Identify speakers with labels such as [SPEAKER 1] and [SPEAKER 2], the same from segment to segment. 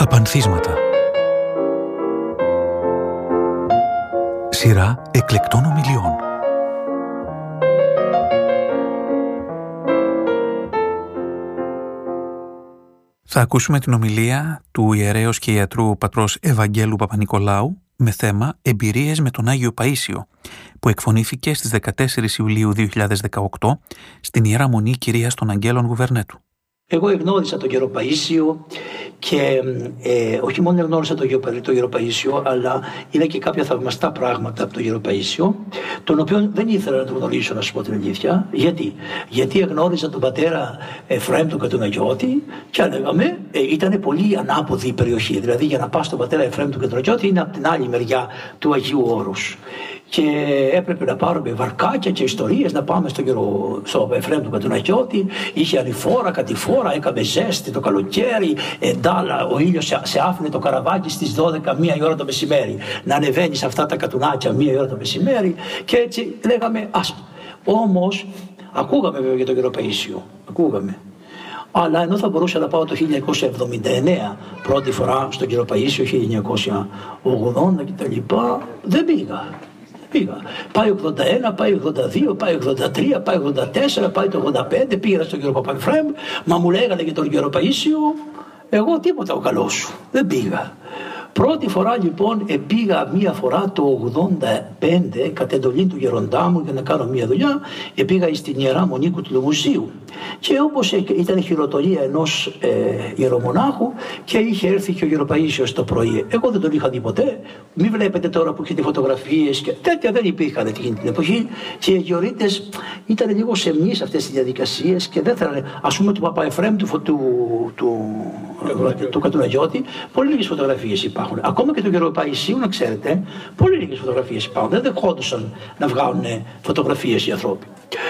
[SPEAKER 1] Απανθίσματα. Σειρά εκλεκτών ομιλιών. Θα ακούσουμε την ομιλία του ιερέως και ιατρού πατρός Ευαγγέλου Παπανικολάου με θέμα «Εμπειρίες με τον Άγιο Παΐσιο», που εκφωνήθηκε στις 14 Ιουλίου 2018 στην Ιερά Μονή Κυρίας των Αγγέλων Γουβερνέτου.
[SPEAKER 2] Εγώ εγνώρισα τον Γερο Παΐσιο και όχι μόνο εγνώρισα τον Γερο Παΐσιο, αλλά είδα και κάποια θαυμαστά πράγματα από τον Γερο Παΐσιο, τον οποίο δεν ήθελα να τον γνωρίσω, να σου πω την αλήθεια. Γιατί εγνώριζα τον πατέρα Εφραίμ τον Κατουναγιώτη και λέγαμε, ήταν πολύ ανάποδη η περιοχή. Δηλαδή για να πας στον πατέρα Εφραίμ τον Κατουναγιώτη είναι από την άλλη μεριά του Αγίου Όρους. Και έπρεπε να πάρουμε βαρκάκια και ιστορίες να πάμε στο Εφραίμ του Κατουναγιώτη. Είχε ανηφόρα, κατηφόρα, έκαμε ζέστη το καλοκαίρι, εντάλα, ο ήλιος σε άφηνε το καραβάκι στις 12, μία η ώρα το μεσημέρι. Να ανεβαίνει σε αυτά τα κατουνάκια μία η ώρα το μεσημέρι και έτσι λέγαμε Όμως, ακούγαμε βέβαια για τον Γερο Παΐσιο, ακούγαμε. Αλλά ενώ θα μπορούσα να πάω το 1979 πρώτη φορά στον Γερο Παΐσιο, 1980 κτλ. Δεν πήγα. Πάει 81, πάει 82, πάει 83, πάει 84, πάει το 85, πήγα στον κύριο Παπανεφραίμ, μα μου λέγανε για τον Γερο Παΐσιο, εγώ τίποτα ο καλός σου, δεν πήγα. Πρώτη φορά λοιπόν πήγα μία φορά το 85 κατ' εντολή του γεροντά μου για να κάνω μία δουλειά, πήγα στην Ιερά Μονή του Λουμουσίου και όπως ήταν χειροτονία ενός ιερομονάχου και είχε έρθει και ο Γερο Παΐσιος το πρωί. Εγώ δεν τον είχα δει ποτέ, μην βλέπετε τώρα που έχετε φωτογραφίες και τέτοια δεν υπήρχαν εκείνη την εποχή και οι αγιορείτες ήταν λίγο σεμνείς αυτές τις διαδικασίες και δεν θέλανε, ας πούμε του Παπα Εφραίμ του Κατουναγιώτη, πολύ λίγες φωτογραφίες υπάρχουν. Ακόμα και του Γερο Παΐσιου, να ξέρετε, πολύ λίγες φωτογραφίες υπάρχουν. Δεν δεχόντουσαν να βγάλουν φωτογραφίες οι άνθρωποι.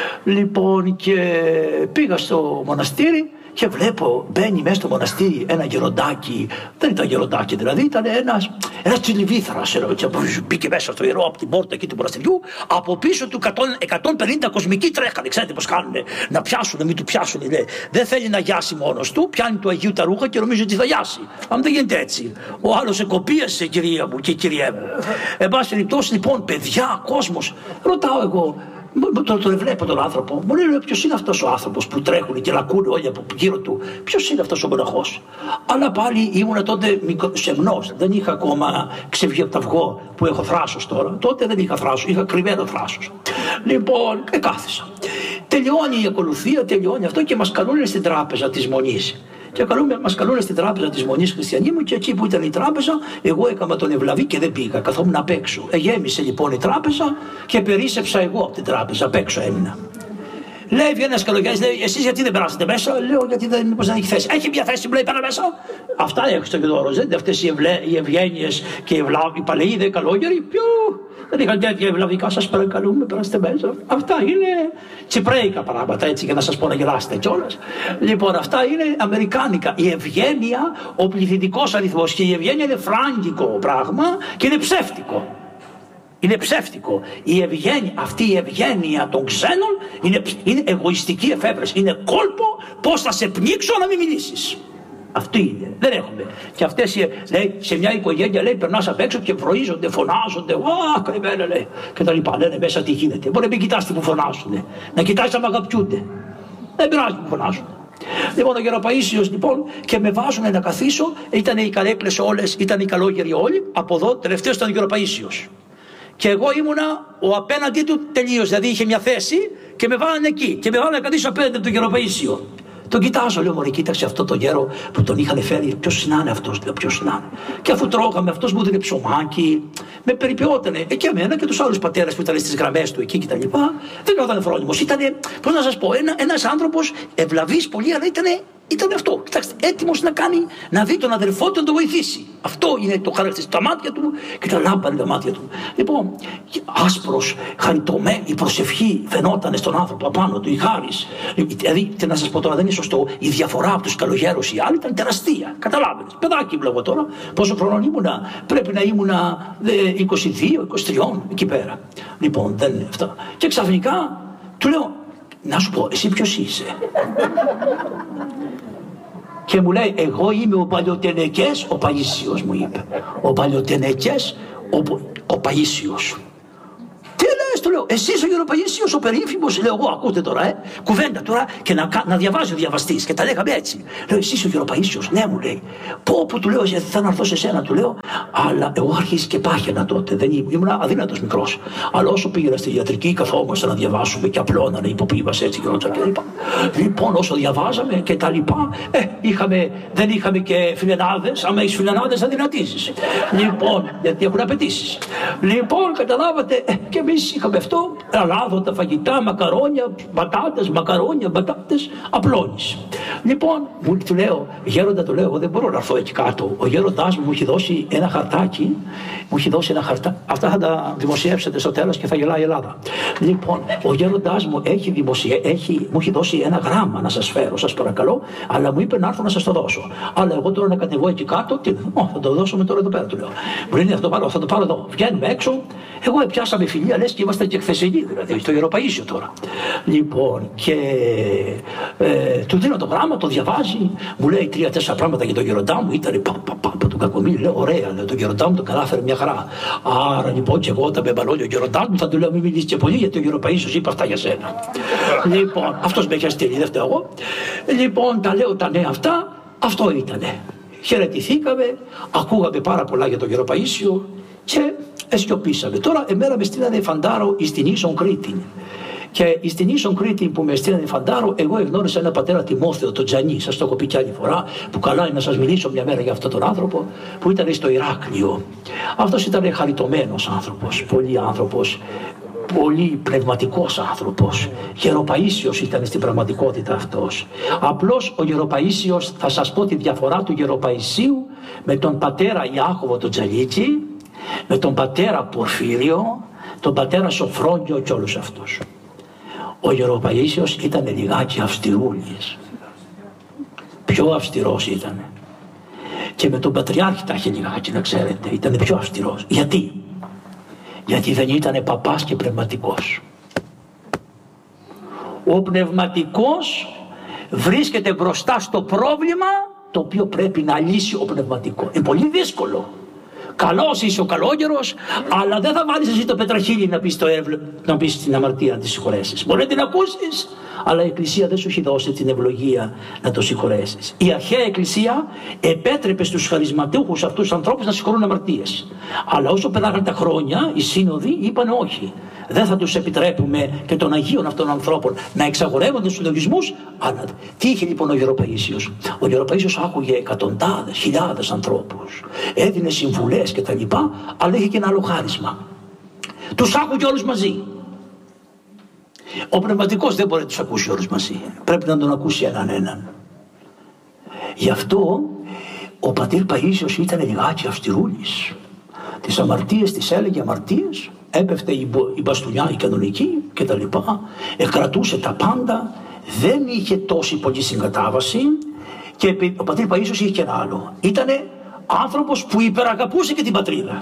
[SPEAKER 2] Λοιπόν, και πήγα στο μοναστήρι και βλέπω, μπαίνει μέσα στο μοναστήρι ένα γεροντάκι, δεν ήταν γεροντάκι δηλαδή, ήταν ένας τσιλιβήθρας, μπήκε μέσα στο ιερό από την πόρτα εκεί του μοναστηριού, από πίσω του 150 κοσμικοί τρέχανε, ξέρετε πώς κάνουνε, να πιάσουν, να μην του πιάσουν, λέει. Δεν θέλει να γιάσει μόνος του, πιάνει του Αγίου τα ρούχα και νομίζει ότι θα γιάσει. Αν δεν γίνεται έτσι. Ο άλλος εκοπίασε, κυρία μου και κυριέ μου. Εν πάση περιπτώσει, λοιπόν, παιδιά, κόσμος, ρωτάω εγώ. Τον βλέπω τον άνθρωπο, μου λέει ποιος είναι αυτός ο άνθρωπος που τρέχουν και λακούν όλοι από γύρω του, ποιος είναι αυτός ο μοναχός. Αλλά πάλι ήμουνα τότε σεμνός, δεν είχα ακόμα ξεβγεί από τα αυγό που έχω θράσος τώρα. Τότε δεν είχα θράσος, είχα κρυμμένο θράσος. Λοιπόν, κάθισα. Τελειώνει η ακολουθία, τελειώνει αυτό και μας καλούν στην τράπεζα της Μονής. Και μας καλούν στην τράπεζα της Μονής Χριστιανή μου και εκεί που ήταν η τράπεζα, εγώ έκανα τον ευλαβή και δεν πήγα, καθόμουν απ' έξω. Γέμισε λοιπόν η τράπεζα και περίσσεψα εγώ από την τράπεζα, απ' έξω έμεινα. Λέει, βγαίνει ένας καλογιάς, λέει, εσείς γιατί δεν περάσατε μέσα? Λέω, γιατί μήπως δεν έχει θέση. Έχει μια θέση, μου λέει, πέρα μέσα. Αυτά έχω στο κεντρό, δεν είναι αυτές οι ευγένειες και οι παλαιοί, δε καλόγεροι. Δεν είχαν τέτοια ευλαβικά, σας παρακαλούμε, περάστε μέσα. Αυτά είναι τσιπρέικα πράγματα, έτσι, για να σας πω να γελάσετε κιόλας. Λοιπόν, αυτά είναι αμερικάνικα. Η ευγένεια, ο πληθυντικός αριθμός και η ευγένεια είναι φράγκικο πράγμα και είναι ψεύτικο. Είναι ψεύτικο. Αυτή η ευγένεια των ξένων είναι εγωιστική εφεύρεση. Είναι κόλπο πώς θα σε πνίξω να μην μιλήσεις. Αυτή είναι. Δεν έχουμε. Και αυτές λέει, σε μια οικογένεια λέει, περνάς απ' έξω και βροίζονται, φωνάζονται. Κρυμμένα λέει. Και τα λοιπά. Λένε μέσα τι γίνεται. Μπορεί να μην κοιτάς τι που φωνάζουν. Να κοιτάς να μ' αγαπιούνται. Δεν πειράζει που φωνάζουν. Λοιπόν, ο Γερο Παΐσιος λοιπόν και με βάζουν να καθίσω. Ήταν οι καρέκλες όλες, ήταν οι καλόγεροι όλοι. Από εδώ τελευταίος ήταν ο Γερο Παΐσιος. Και εγώ ήμουνα ο απέναντί του τελείως. Δηλαδή είχε μια θέση και με βάλανε εκεί. Και με βάλανε να καθίσω απέναντι από τον Γερο Παΐσιο. Τον κοιτάζω, λέω, μωρέ, κοίταξε αυτό το γέρο που τον είχαν φέρει. Ποιος να είναι αυτός, λέω, ποιος να είναι. Και αφού τρώγαμε, αυτός μου έδινε ψωμάκι, με περιποιότανε. Και εμένα και τους άλλους πατέρες που ήταν στις γραμμές του εκεί κτλ. Δεν ήταν φρόνιμος. Ήτανε, πώς να σας πω, ένας άνθρωπος ευλαβής πολύ, αλλά ήταν αυτό. Κοιτάξτε, έτοιμος να δει τον αδελφό του να τον βοηθήσει. Αυτό είναι το χαρακτηριστικό. Τα μάτια του και τα λάμπανε τα μάτια του. Λοιπόν, άσπρος, χαριτωμένο, η προσευχή φαινόταν στον άνθρωπο απάνω του, η χάρις. Δηλαδή, να σας πω τώρα, δεν είναι σωστό. Η διαφορά από τους καλογέρους οι άλλοι ήταν τεραστία. Καταλάβαινες. Παιδάκι βλέπω τώρα. Πόσο χρόνο ήμουνα? Πρέπει να ήμουνα 22, 23, εκεί πέρα. Λοιπόν, δεν είναι αυτά. Και ξαφνικά του λέω, να σου πω, εσύ ποιος είσαι? Και μου λέει, εγώ είμαι ο Παλαιοτενεκές, ο Παΐσιος, μου είπε. Ο Παλαιοτενεκές, ο Παΐσιος. Τι λες, του λέω, εσύ είσαι ο Γεροπαΐσιος, ο περίφημος, λέω εγώ, ακούτε τώρα, κουβέντα τώρα και να διαβάζει ο διαβαστής. Και τα λέγαμε έτσι. Λέω, εσύ είσαι ο Γεροπαΐσιος, ναι, μου λέει. Πω, του λέω, θα έρθω σε σένα, του λέω, αλλά εγώ αρχίσει και πάχαινα τότε. Δεν ήμουν αδύνατος μικρός. Αλλά όσο πήγαινα στη ιατρική, καθόμασταν να διαβάσουμε και απλώνανε υποπίβαση έτσι και όλα τα λοιπά. Λοιπόν, όσο διαβάζαμε και τα λοιπά, δεν είχαμε και φιλενάδες. Άμα έχεις φιλενάδες, θα δυνατήσεις. Λοιπόν, γιατί έχουν απαιτήσεις. Λοιπόν, καταλάβατε, και εμείς είχαμε αυτό, αλάδοτα φαγητά, μακαρόνια, μπατάτες, απλώνεις. Λοιπόν, του λέω, γέροντα, του λέω, εγώ δεν μπορώ να έρθω εκεί κάτω. Ο γέροντάς μου έχει δώσει ένα χαρτάκι, αυτά θα τα δημοσιεύσετε στο τέλος και θα γελάει η Ελλάδα. Λοιπόν, ο γέροντάς μου μου έχει δώσει ένα γράμμα να σας φέρω, σας παρακαλώ, αλλά μου είπε να έρθω να σας το δώσω. Αλλά εγώ τώρα να κατεβώ εκεί κάτω, θα το δώσουμε τώρα εδώ πέρα, του λέω. Μου λέει, θα το πάρω εδώ. Βγαίνουμε έξω, εγώ πιάσαμε φιλία, λες και είμαστε και χθεσινοί, δηλαδή, στο Γεροπαΐσιο τώρα. Λοιπόν, και του δίνω το γράμμα, το διαβάζει, μου λέει 3-4 πράγματα για τον γεροντά μου, ήταν τον Κακομοίρη, λέω, ωραία, λέω, τον γεροντά μου τον κατάφερε μια χαρά. Άρα λοιπόν και εγώ όταν με μπαλώνει ο γεροντάς μου θα του λέω, μην μιλήσει και πολύ, γιατί ο Γεροπαΐσιος είπε αυτά για σένα. Λοιπόν, αυτός με είχε στείλει, δεν φταίω εγώ. Λοιπόν, τα λέω τα νέα αυτά, αυτό ήτανε. Χαιρετηθήκαμε, ακούγαμε πάρα πολλά για τον Γεροπαΐσιο και εσκιοπήσαμε. Τώρα εμένα με στείλανε φαντάρο στην Ίσον Κρήτη. Και στην Ίσον Κρήτη που με στείλανε φαντάρο, εγώ εγνώρισα έναν πατέρα Τιμόθεο, τον Τζανί, σας το έχω πει κι άλλη φορά, που καλά είναι να σας μιλήσω μια μέρα για αυτόν τον άνθρωπο, που ήταν στο Ηράκλειο. Αυτός ήταν χαριτωμένος άνθρωπος, πολύ πνευματικός άνθρωπος. Γεροπαΐσιος ήταν στην πραγματικότητα αυτός. Απλώς ο Γεροπαΐσιος, θα σας πω τη διαφορά του Γεροπαϊσίου με τον πατέρα Ιάκωβο τον Τζαλίτσι, με τον πατέρα Πορφύριο, τον πατέρα Σοφρόνιο και όλους αυτούς. Ο Γεροπαΐσιος ήταν λιγάκι αυστηρούλης. Πιο αυστηρός ήταν. Και με τον Πατριάρχη τα είχε λιγάκι, να ξέρετε. Ήταν πιο αυστηρός. Γιατί δεν ήταν παπάς και πνευματικός. Ο πνευματικός βρίσκεται μπροστά στο πρόβλημα το οποίο πρέπει να λύσει ο πνευματικός. Είναι πολύ δύσκολο. Καλός είσαι ο καλόγερος, αλλά δεν θα βάλεις εσύ το πετραχίλι να πεις την αμαρτία να τη συγχωρέσεις. Μπορεί να την ακούσεις, αλλά η Εκκλησία δεν σου έχει δώσει την ευλογία να το συγχωρέσεις. Η αρχαία Εκκλησία επέτρεπε στους χαρισματούχους αυτούς τους ανθρώπους να συγχωρούν αμαρτίες. Αλλά όσο περνάγαν τα χρόνια, οι σύνοδοι είπαν όχι. Δεν θα τους επιτρέπουμε και των Αγίων αυτών των ανθρώπων να εξαγορεύονται στους λογισμούς. Αλλά τι είχε λοιπόν ο Γεροπαΐσιος? Ο Γεροπαΐσιος άκουγε εκατοντάδες, χιλιάδες ανθρώπους. Έδινε συμβουλές κτλ. Αλλά είχε και ένα άλλο χάρισμα. Τους άκουγε όλους μαζί. Ο πνευματικός δεν μπορεί να τους ακούσει όλους μαζί. Πρέπει να τον ακούσει έναν. Γι' αυτό ο πατήρ Παΐσιος ήταν λιγάκι αυστηρούλης. Τις αμαρτίες τις έλεγε αμαρτίες, έπεφτε η μπαστούνια η κανονική κτλ. Εκρατούσε τα πάντα, δεν είχε τόση πολύ συγκατάβαση και ο πατήρ Παΐσιος είχε και ένα άλλο. Ήτανε άνθρωπος που υπεραγαπούσε και την πατρίδα.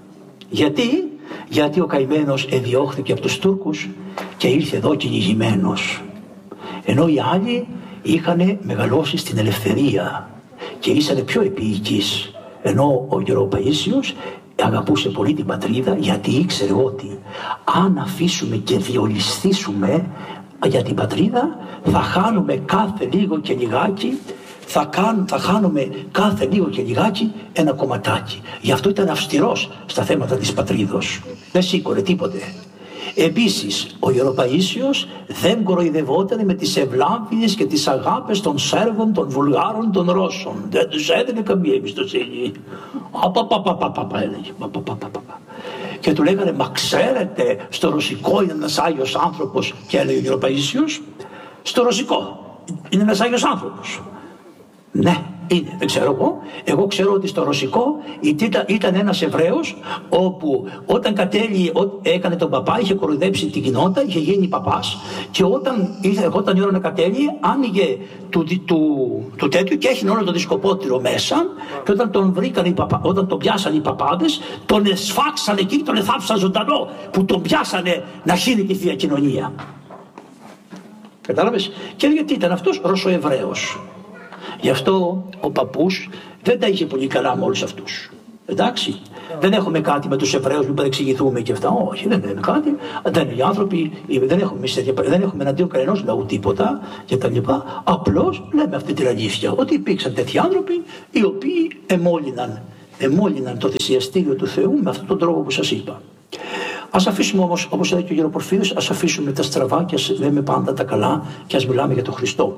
[SPEAKER 2] Γιατί ο καημένος εδιώχθηκε από τους Τούρκους και ήρθε εδώ κυνηγημένος. Ενώ οι άλλοι είχαν μεγαλώσει στην ελευθερία και ήσαν πιο επίοικείς. Ενώ ο Γεροπαΐσιος αγαπούσε πολύ την πατρίδα, γιατί ήξερε ότι αν αφήσουμε και διολυσθήσουμε για την πατρίδα θα χάνουμε κάθε λίγο και λιγάκι, θα χάνουμε κάθε λίγο και λιγάκι ένα κομματάκι. Γι' αυτό ήταν αυστηρός στα θέματα της πατρίδος. Δεν σήκωνε τίποτε. Επίσης, ο Γεροπαΐσιος δεν κοροϊδευόταν με τις ευλάβειες και τις αγάπες των Σέρβων, των Βουλγάρων, των Ρώσων. Δεν τους έδινε καμία εμπιστοσύνη. Έλεγε. Και του λέγανε, μα ξέρετε, στο ρωσικό είναι ένας Άγιος άνθρωπος. Και έλεγε ο Γεροπαΐσιος, στο ρωσικό είναι ένας Άγιος άνθρωπος. Ναι, είναι, δεν ξέρω εγώ. Εγώ ξέρω ότι στο ρωσικό ήταν ένας Εβραίος, όπου όταν έκανε τον παπά, είχε κοροϊδέψει την κοινότητα, είχε γίνει παπάς, και όταν η ώρα να κατέληγε, άνοιγε του τέτοιου και έχει όλο το δισκοπότηρο μέσα, και όταν τον βρήκαν όταν τον πιάσαν οι παπάδες, τον εσφάξαν εκεί και τον εθάψαν ζωντανό, που τον πιάσανε να χύνει τη Θεία Κοινωνία. Κατάλαβες? Και γιατί ήταν αυτός Ρωσοεβραίος. Γι' αυτό ο παππούς δεν τα είχε πολύ καλά με όλους αυτούς. Εντάξει. Δεν έχουμε κάτι με τους Εβραίους που παρεξηγηθούμε και αυτά. Όχι, δεν είναι κάτι. Δεν είναι οι άνθρωποι, δεν έχουμε εναντίον κανενός λαού τίποτα κτλ. Απλώς λέμε αυτή την αλήθεια. Ότι υπήρξαν τέτοιοι άνθρωποι οι οποίοι εμόλυναν το θυσιαστήριο του Θεού με αυτόν τον τρόπο που σας είπα. Ας αφήσουμε όμως, όπως έλεγε και ο κ. Πορφύριος, ας αφήσουμε τα στραβά και ας λέμε πάντα τα καλά και ας μιλάμε για τον Χριστό.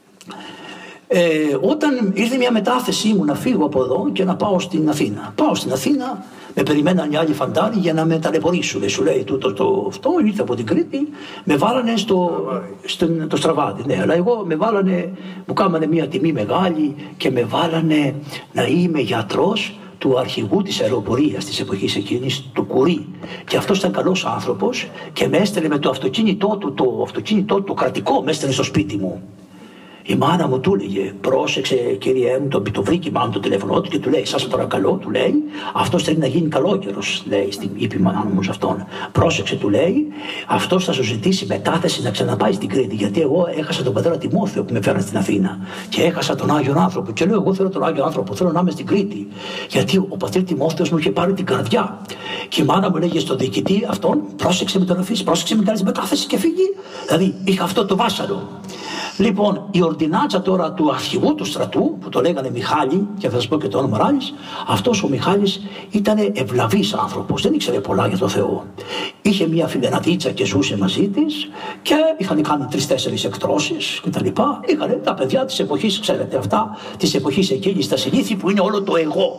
[SPEAKER 2] Όταν ήρθε μια μετάθεσή μου να φύγω από εδώ και να πάω στην Αθήνα. Πάω στην Αθήνα, με περιμέναν οι άλλοι φαντάροι για να με ταλαιπωρήσουν. Σου λέει αυτό, ήρθε από την Κρήτη, με βάλανε στο Στραβάδι. Ναι, αλλά εγώ μου κάνανε μια τιμή μεγάλη και με βάλανε να είμαι γιατρός του αρχηγού της αεροπορίας της εποχής εκείνης, του Κουρί. Και αυτός ήταν καλός άνθρωπος και με έστελνε με το αυτοκίνητό του, το κρατικό, με έστελνε στο σπίτι μου. Η μάνα μου του έλεγε, πρόσεξε κύριε μου, το βρήκε μάλλον το τηλέφωνο του και του λέει, σας παρακαλώ, του λέει, αυτός θέλει να γίνει καλόγερος, λέει, είπε η μάνα μου σε αυτόν. Πρόσεξε, του λέει, αυτός θα σου ζητήσει μετάθεση να ξαναπάει στην Κρήτη, γιατί εγώ έχασα τον πατέρα Τιμόθεο που με φέραν στην Αθήνα και έχασα τον Άγιο άνθρωπο. Και λέω, εγώ θέλω τον Άγιο άνθρωπο, θέλω να είμαι στην Κρήτη, γιατί ο πατήρ Τιμόθεος μου είχε πάρει την καρδιά. Και η μάνα μου λέγε στον διοικητή αυτόν, πρόσεξε με τον αφήσει, πρόσεξε με την μετάθεση και φύγει. Δηλαδή είχα αυτό το βάσανο. Λοιπόν, η ορδινάτσα τώρα του αρχηγού του στρατού, που το λέγανε Μιχάλη, και θα σας πω και το όνομα Ράλης, αυτός ο Μιχάλης ήταν ευλαβής άνθρωπος, δεν ήξερε πολλά για το Θεό. Είχε μια φιλεναδίτσα και ζούσε μαζί της και είχαν κάνει 3-4 εκτρώσεις κτλ. Είχαν τα παιδιά της εποχής, ξέρετε αυτά, της εποχής εκείνης, τα συνήθη που είναι όλο το εγώ.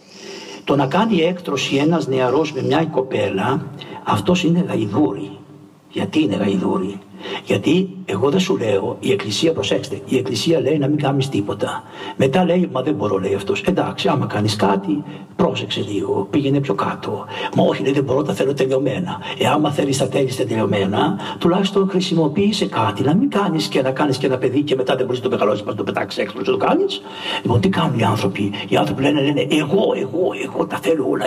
[SPEAKER 2] Το να κάνει έκτρωση ένας νεαρός με μια κοπέλα, αυτός είναι γαϊδούρη. Γιατί είναι γαϊδούρη? Γιατί εγώ δεν σου λέω, η Εκκλησία, προσέξτε, η Εκκλησία λέει να μην κάνεις τίποτα. Μετά λέει, μα δεν μπορώ, λέει αυτός. Εντάξει, άμα κάνεις κάτι, πρόσεξε λίγο, πήγαινε πιο κάτω. Μα όχι, λέει, δεν μπορώ, τα θέλω τελειωμένα. Άμα θέλεις τα τέλεις τελειωμένα, τουλάχιστον χρησιμοποίησε κάτι. Να μην κάνεις και ένα παιδί και μετά δεν μπορείς να το μεγαλώσεις, να το πετάξεις έξω, να το κάνεις. Λοιπόν, τι κάνουν οι άνθρωποι? Οι άνθρωποι λένε εγώ τα θέλω όλα.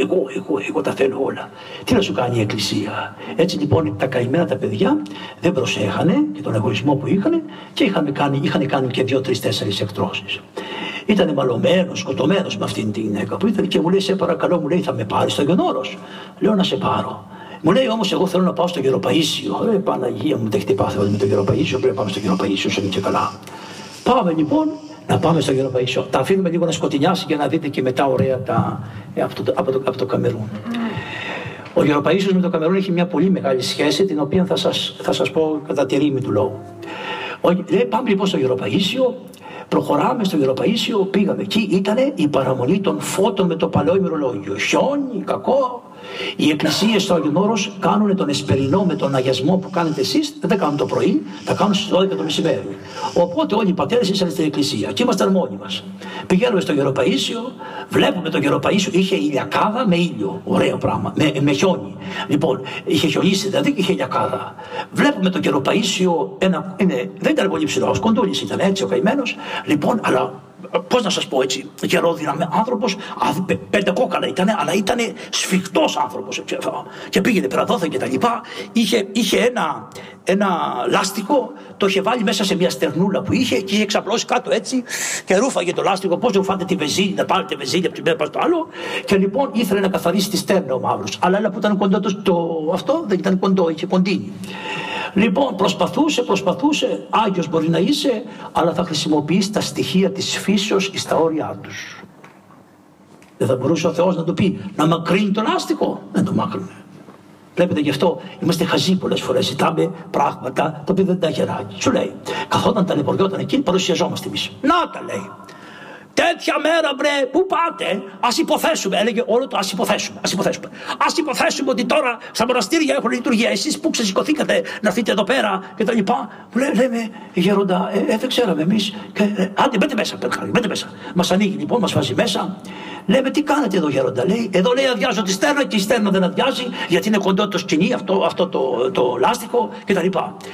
[SPEAKER 2] Εγώ τα θέλω όλα. Τι να σου κάνει η Εκκλησία? Έτσι λοιπόν τα καημένα τα παιδιά δεν προσέχανε και τον εγωισμό που είχαν και είχαν κάνει και 2-3-4 εκτρώσεις. Ήταν μαλωμένος, σκοτωμένος με αυτήν την γυναίκα που ήταν και μου λέει, σε παρακαλώ, μου λέει, θα με πάρεις στο Αγιον Όρος? Λέω, να σε πάρω. Μου λέει όμως, εγώ θέλω να πάω στο Γεροπαΐσιο. Παναγία μου, δεν έχετε πάθει όλοι με το Γεροπαΐσιο, πρέπει να πάμε στο Γεροπαΐσιο, όσο είναι και καλά. Πάμε λοιπόν να πάμε στο Γεροπαΐσιο. Τα αφήνουμε λίγο να σκοτεινιάσει για να δείτε και μετά ωραία από το Καμερούν. Ο Γεροπαΐσιος με το Καμερούν έχει μια πολύ μεγάλη σχέση, την οποία θα σας πω κατά τη ρήμη του λόγου. Πάμε λοιπόν στο Γεροπαΐσιο, προχωράμε στο Γεροπαΐσιο, πήγαμε εκεί, ήταν η παραμονή των φώτων με το παλαιό ημερολόγιο. Χιόνι, κακό. Οι εκκλησίες στο Άγιον Όρος κάνουν τον εσπερινό με τον αγιασμό που κάνετε εσείς, δεν τα κάνουν το πρωί, τα κάνουν στις 12 το μεσημέρι. Οπότε όλοι οι πατέρες ήσαν στην εκκλησία και ήμασταν μόνοι μας. Πηγαίνουμε στο Γεροπαΐσιο, βλέπουμε το Γεροπαΐσιο, είχε ηλιακάδα με ήλιο, ωραίο πράγμα, με χιόνι. Λοιπόν, είχε χιονίσει δηλαδή και είχε ηλιακάδα. Βλέπουμε το Γεροπαΐσιο, δεν ήταν πολύ ψηλός, κοντούλης ήταν έτσι ο καημένος, λοιπόν, αλλά πώς να σας πω έτσι, γερόδυναμη άνθρωπος, 5 κόκαλα ήταν, αλλά ήταν σφιχτός άνθρωπος. Και πήγαινε πέρα και τα λοιπά. Είχε ένα λάστιχο, το είχε βάλει μέσα σε μια στερνούλα που είχε και είχε εξαπλώσει κάτω έτσι και ρούφαγε το λάστιχο. Πώς δεν φάτε τη βεζίνη, να πάρετε βεζίνη από την πέρα στο άλλο. Και λοιπόν ήθελε να καθαρίσει τη στέρνα ο μαύρος. Αλλά που ήταν κοντό αυτό δεν ήταν κοντό, είχε κοντίνι. Λοιπόν, προσπαθούσε, Άγιος μπορεί να είσαι, αλλά θα χρησιμοποιήσει τα στοιχεία της φύσεως στα όρια τους. Δεν θα μπορούσε ο Θεός να του πει να μακρύνει το λάστιχο? Δεν το μάκρυνε. Βλέπετε, γι' αυτό είμαστε χαζοί πολλές φορές. Ζητάμε πράγματα τα οποία δεν τα γεράκι. Σου λέει, καθόταν ταλαιπωριόταν εκεί, παρουσιαζόμαστε εμείς. Να τα λέει. Τέτοια μέρα, μπρε, πού πάτε? Ας υποθέσουμε, έλεγε όλο το ας υποθέσουμε. Ας υποθέσουμε ότι τώρα στα μοναστήρια έχουν λειτουργία. Εσείς που ξεσηκωθήκατε να έρθετε εδώ πέρα και τα λοιπά. Λέμε, γέροντα, δεν ξέραμε εμείς. Άντε, μπείτε μέσα, μπείτε μέσα. Μας ανοίγει λοιπόν, μας βάζει μέσα. Λέμε, τι κάνετε εδώ, γέροντα? Λέει, εδώ λέει αδειάζω τη στέρνα και η στέρνα δεν αδειάζει γιατί είναι κοντό το σκηνή, αυτό το λάστιχο κτλ.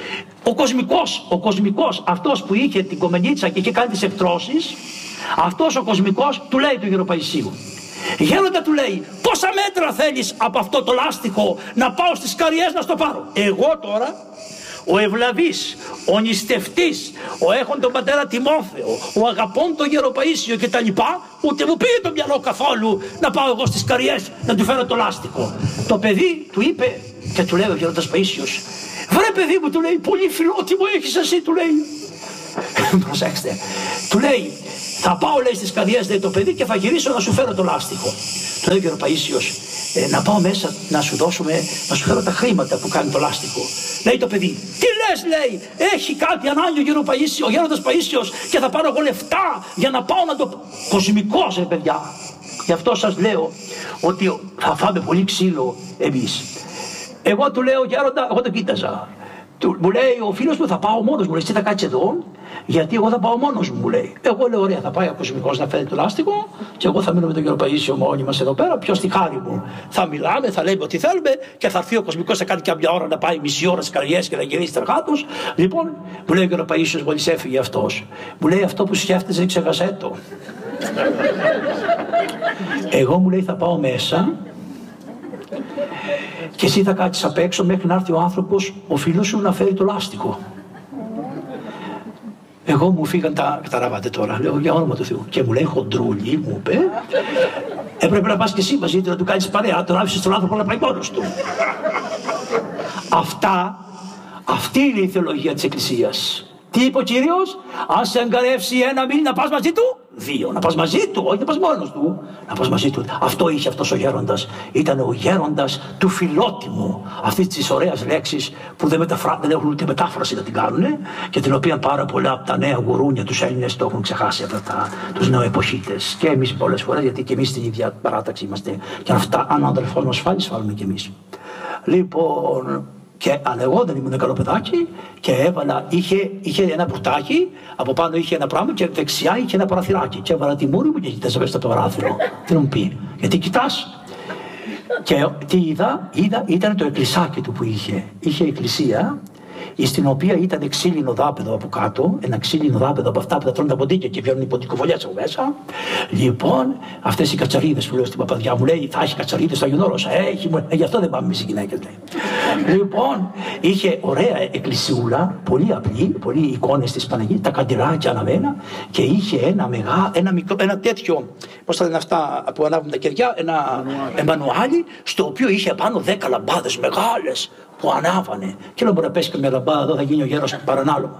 [SPEAKER 2] Ο κοσμικός, αυτός που είχε την κομμενίτσα και είχε κάνει τις εκτρώσεις, αυτός ο κοσμικός του λέει του Γεροπαϊσίου, γέροντα, του λέει, πόσα μέτρα θέλεις από αυτό το λάστιχο να πάω στις Καριές να στο πάρω? Εγώ τώρα ο ευλαβής, ο νηστευτής, ο έχων τον πατέρα Τιμόθεο, ο αγαπών τον γέρο Παΐσιο κτλ. Ούτε μου πήγε το μυαλό καθόλου να πάω εγώ στις Καριές να του φέρω το λάστιχο. Το παιδί του είπε και του λέει ο γέροντας Παΐσιος, βρε παιδί μου, του λέει, πολύ φιλότιμο έχεις εσύ, του λέει. Προσέξτε, του λέει, θα πάω, λέει, στις Καριές, λέει, το παιδί και θα γυρίσω να σου φέρω το λάστιχο. Του λέει ο γέρος Παΐσιος, να πάω μέσα να σου φέρω τα χρήματα που κάνει το λάστιχο. Λέει το παιδί, τι λες, λέει, έχει κάτι ανάγκη ο γέροντας Παΐσιος και θα πάρω εγώ λεφτά για να πάω να το... Κοσμικός, ρε παιδιά. Γι' αυτό σας λέω ότι θα φάμε πολύ ξύλο εμείς. Εγώ του λέω, γέροντα, εγώ τον κοίταζα. Μου λέει ο φίλος μου, θα πάω μόνος μου, λέει, εσύ θα κάτσεις εδώ, γιατί εγώ θα πάω μόνος μου, λέει. Εγώ λέω, ωραία, θα πάει ο κοσμικός να φέρει το λάστιχο και εγώ θα μείνω με τον κύριο Παΐσιο μόνοι μας εδώ πέρα, ποιος στη χάρη μου. Θα μιλάμε, θα λέμε ό,τι θέλουμε και θα έρθει ο κοσμικός, θα κάνει και μια ώρα να πάει μισή ώρα στις Καριές και να γυρίσει τεργάτος. Λοιπόν, μου λέει ο κύριο Παΐσιος, μόλις έφυγε αυτός, μου λέει, αυτό που σκέφτεσαι, ξέχασέ το. Εγώ, μου λέει, θα πάω μέσα. Και εσύ θα κάτσεις απ' έξω μέχρι να έρθει ο άνθρωπος, ο φίλος σου, να φέρει το λάστιχο. Εγώ μου φύγαν καταλάβατε τώρα, λέω, για όνομα του Θεού. Και μου λέει, χοντρούλη, μου είπε, έπρεπε να πας και εσύ μαζί του να του κάνεις παρέα, τον άφησες τον άνθρωπο να πάει μόνος του. Αυτή είναι η θεολογία της Εκκλησίας. Τι είπε ο Κύριος, αν σε αγκαρεύσει ένα μήνυμα να πας μαζί του, 2. Να πας μαζί του, όχι να πας μόνος του. Να πας μαζί του. Αυτό είχε αυτός ο γέροντας. Ήταν ο γέροντας του φιλότιμου. Αυτής της ωραίας λέξης που δεν έχουν ούτε μετάφραση να την κάνουν και την οποία πάρα πολλά από τα νέα γουρούνια τους Έλληνες το έχουν ξεχάσει αυτά τους νεοεποχίτες. Και εμείς πολλές φορές, γιατί και εμείς στην ίδια παράταξη είμαστε. Και αυτά, αν ο αδελφός μας φάλει, σφάλουμε κι εμείς. Λοιπόν. Αλλά εγώ δεν ήμουν καλό παιδάκι και έβαλα, είχε ένα πουρτάκι, από πάνω είχε ένα πράγμα και δεξιά είχε ένα παραθυράκι. Και έβαλα τη μούρη μου και κοιτάζα μέσα στο παράθυρο. Τι να μου πει, γιατί κοιτάς. Και τι είδα, ήταν το εκκλησάκι του που είχε. Είχε εκκλησία, στην οποία ήταν ξύλινο δάπεδο από κάτω, ένα ξύλινο δάπεδο από αυτά που τα τρώνε τα ποντίκια και βγαίνουν οι ποντικοβολιές από μέσα. Λοιπόν, αυτές οι κατσαρίδες που λέω στην παπαδιά μου, λέει, θα έχει κατσαρίδες στο Άγιον Όρος. Έχει, γι' αυτό δεν πάμε εμείς οι γυναίκες, λέει. Λοιπόν, είχε ωραία εκκλησιούλα, πολύ απλή, πολύ εικόνες της Παναγίας, τα καντιλάκια αναμένα και είχε ένα τέτοιο, πώς θα λένε αυτά που ανάβουν τα κεριά, ένα μανουάλι, στο οποίο είχε πάνω 10 λαμπάδες μεγάλες που ανάβανε. Και λέω, μπορεί να πέσει και μια λαμπάδα εδώ, θα γίνει ο γέρος παρανάλωμα.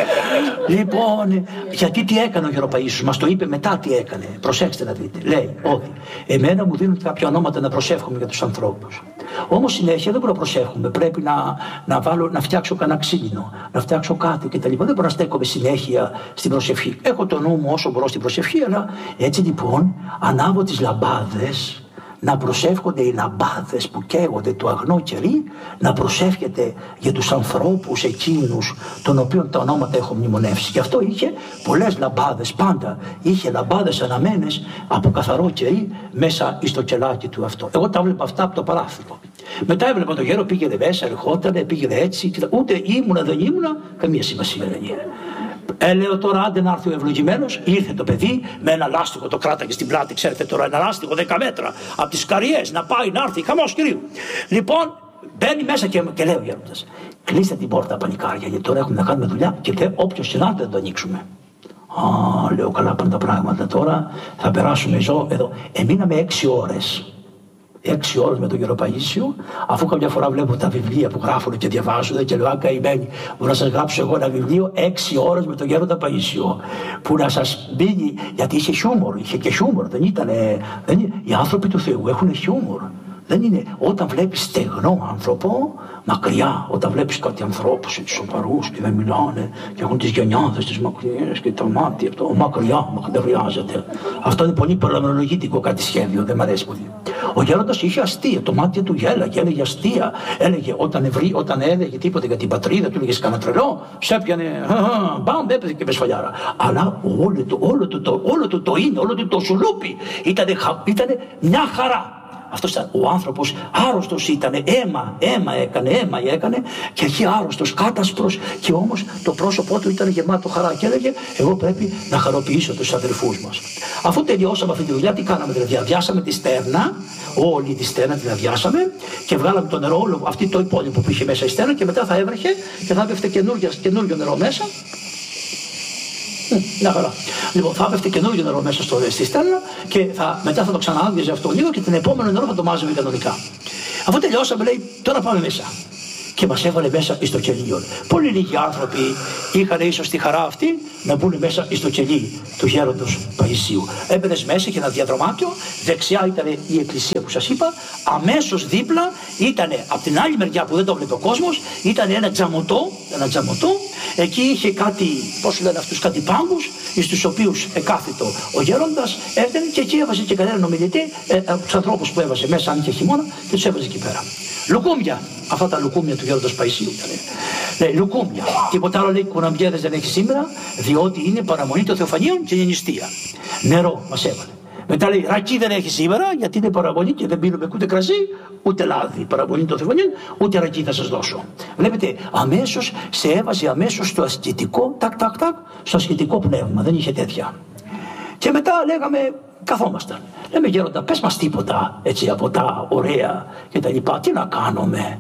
[SPEAKER 2] Λοιπόν, γιατί τι έκανε ο γέρο Παΐσιος, μας το είπε μετά τι έκανε. Προσέξτε να δείτε. Λέει ότι εμένα μου δίνουν κάποια ονόματα να προσεύχομαι για τους ανθρώπους. Όμως συνέχεια δεν μπορώ να προσεύχομαι. Πρέπει να φτιάξω κανένα ξύλινο, να φτιάξω κάτι κτλ. Δεν μπορώ να στέκομαι συνέχεια στην προσευχή. Έχω το νου μου όσο μπορώ στην προσευχή, αλλά έτσι λοιπόν ανάβω τις λαμπάδες. Να προσεύχονται οι λαμπάδες που καίγονται το αγνό κερί, να προσεύχεται για τους ανθρώπους εκείνους των οποίων τα ονόματα έχω μνημονεύσει. Γι' αυτό είχε πολλές λαμπάδες πάντα. Είχε λαμπάδες αναμένες από καθαρό κερί μέσα στο κελάκι του αυτό. Εγώ τα βλέπα αυτά από το παράθυρο. Μετά έβλεπα τον γέρο, πήγαινε μέσα, ερχότανε, πήγαινε έτσι. Ούτε ήμουνα, δεν ήμουνα, καμία σημασία δεν είχε. Λέω τώρα, άντε να έρθει ο ευλογημένος, ήρθε το παιδί με ένα λάστιχο, το κράταγε στην πλάτη, ξέρετε τώρα, ένα λάστιχο 10 μέτρα από τις Καριές, να πάει, να έρθει, χαμός κυρίου. Λοιπόν, μπαίνει μέσα και λέει ο γέροντας, κλείστε την πόρτα, πανικάρια, γιατί τώρα έχουμε να κάνουμε δουλειά και λέει, όποιος συνάρτητε δεν το ανοίξουμε. Λέω, καλά πάνε τα πράγματα τώρα, θα περάσουμε εδώ. Μείναμε 6 ώρες. 6 ώρες με τον γέρο Παΐσιο, αφού καμιά φορά βλέπω τα βιβλία που γράφουν και διαβάζουν και λέω, αν καημένοι, μπορώ να σας γράψω εγώ ένα βιβλίο 6 ώρες με τον γέροντα Παΐσιο, που να σας μπει, γιατί είχε χιούμορ, είχε και χιούμορ, οι άνθρωποι του Θεού έχουν χιούμορ. Δεν είναι, όταν βλέπεις στεγνό άνθρωπο, μακριά, όταν βλέπεις κάτι ανθρώπους έτσι σοβαρούς και δεν μιλάνε και έχουν τις γενιάδες τις μακριές και τα μάτια, αυτό μακριά, δεν χρειάζεται. Αυτό είναι πολύ παραμερολογητικό κάτι σχέδιο, δεν μ' αρέσει πολύ. Ο γέροντας είχε αστεία, το μάτι του γέλαγε, έλεγε αστεία. Έλεγε όταν έλεγε τίποτα για την πατρίδα του, έλεγε κανένα τρελό, σε έπιανε, μπαμ, έπαιζε και με σφαλιάρα. Αλλά όλο το είναι, όλο το σουλούπι ήταν μια χαρά. αυτός ήταν ο άνθρωπος, άρρωστος ήταν, αίμα έκανε και εκεί άρρωστος, κάτασπρος, και όμως το πρόσωπό του ήταν γεμάτο χαρά και έλεγε εγώ πρέπει να χαροποιήσω τους αδερφούς μας. Αφού τελειώσαμε αυτή τη δουλειά, τι κάναμε? Δηλαδή αδειάσαμε τη στέρνα, όλη τη στέρνα την αδειάσαμε και βγάλαμε το νερό, όλο αυτό το υπόλοιπο που είχε μέσα η στέρνα, και μετά θα έβρεχε και θα έπεφτε καινούργιο νερό μέσα. Μια χαρά. Λοιπόν, θα έπεφτε καινούργιο νερό μέσα στη στέρνα και μετά θα το ξαναάδειαζε αυτό λίγο και την επόμενο νερό θα το μάζευε κανονικά. Αφού τελειώσαμε, λέει, τώρα πάμε μέσα. Και μας έβαλε μέσα στο κελί. Πολύ λίγοι άνθρωποι είχαν ίσως τη χαρά αυτή να μπουν μέσα στο κελί του γέροντος Παϊσίου. Έμπαινες μέσα και ένα διαδρομάτιο, δεξιά ήταν η εκκλησία που σας είπα, αμέσως δίπλα ήταν από την άλλη μεριά που δεν το βλέπει ο κόσμος, ήταν ένα τζαμωτό, εκεί είχε κάτι, πώς λένε αυτούς, κάτι πάγκους, στους οποίους εκάθιτο ο γέροντας έφτανε και εκεί έβαζε και κανέναν ομιλητή, από τους ανθρώπους που έβαζε μέσα, αν είχε χειμώνα, και τους έβαζε εκεί πέρα. Λουκούμια, αυτά τα λουκούμια του γέροντος Παϊσίου ήταν. Λέει, λουκούμια. Τίποτα άλλο, λέει, κουραμπιέδες δεν έχει σήμερα, διότι είναι παραμονή των Θεοφανίων και είναι νηστεία. Νερό μας έβαλε. Μετά λέει, ρακί δεν έχει σήμερα, γιατί είναι παραμονή και δεν πίνουμε ούτε κρασί, ούτε λάδι. Παραμονή των Θεοφανίων, ούτε ρακί θα σας δώσω. Βλέπετε, αμέσως σε έβαζε αμέσως στο ασκητικό, στο ασκητικό πνεύμα, δεν είχε τέτοια. Και μετά λέγαμε, καθόμασταν. Λέμε, γέροντα, πες μας τίποτα έτσι από τα ωραία και τα λοιπά. Τι να κάνουμε.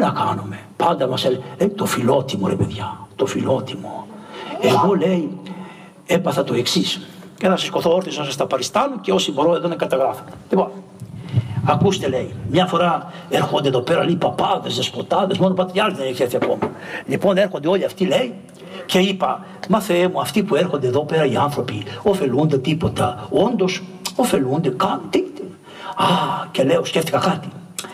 [SPEAKER 2] Πάντα μας έλεγε, το φιλότιμο, ρε παιδιά, το φιλότιμο. Εγώ, λέει, έπαθα το εξής. Και να σας σηκωθώ όρθιος να σας τα παριστάνω και όσοι μπορώ εδώ να καταγράφω. Λοιπόν, ακούστε, λέει, μια φορά έρχονται εδώ πέρα, λέει, παπάδες, δεσποτάδες, μόνο πατριάρχης δεν έχει έρθει ακόμα. Λοιπόν, έρχονται όλοι αυτοί, λέει, και είπα, μα Θεέ μου, αυτοί που έρχονται εδώ πέρα οι άνθρωποι, ωφελούνται τίποτα? Όντως, ωφελούνται, κάνουν τίποτα. Και λέω, σκέφτηκα κάτι.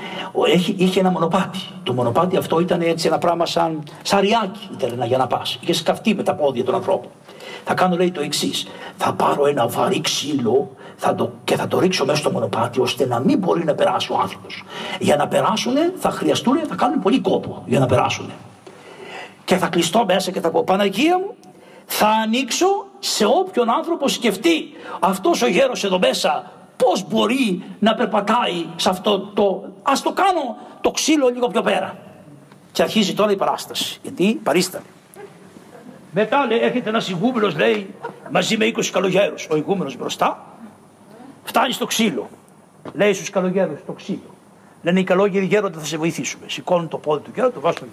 [SPEAKER 2] Είχε ένα μονοπάτι. Το μονοπάτι αυτό ήταν έτσι ένα πράγμα σαν ριάκι, ήταν για να πας. Είχε σκαφτεί με τα πόδια των ανθρώπων. Θα κάνω, λέει, το εξής. Θα πάρω ένα βαρύ ξύλο και θα το ρίξω μέσα στο μονοπάτι, ώστε να μην μπορεί να περάσει ο άνθρωπος. Για να περάσουνε θα κάνουν πολύ κόπο για να περάσουνε. Και θα κλειστώ μέσα και θα πω, Παναγία μου, θα ανοίξω σε όποιον άνθρωπο σκεφτεί αυτός ο γέρος εδώ μέσα πώς μπορεί να περπατάει σε αυτό ας το κάνω το ξύλο λίγο πιο πέρα. Και αρχίζει τώρα η παράσταση, γιατί παρίστανε. Μετά, λέει, έρχεται ένας ηγούμενος, λέει, μαζί με 20 καλογέρους. Ο ηγούμενος μπροστά φτάνει στο ξύλο. Λέει στους καλογέρους, το ξύλο. Λένε οι καλόγεροι, γέροντα, θα σε βοηθήσουμε. Σηκώνουν το πόδι του γέροντα, το βάζουν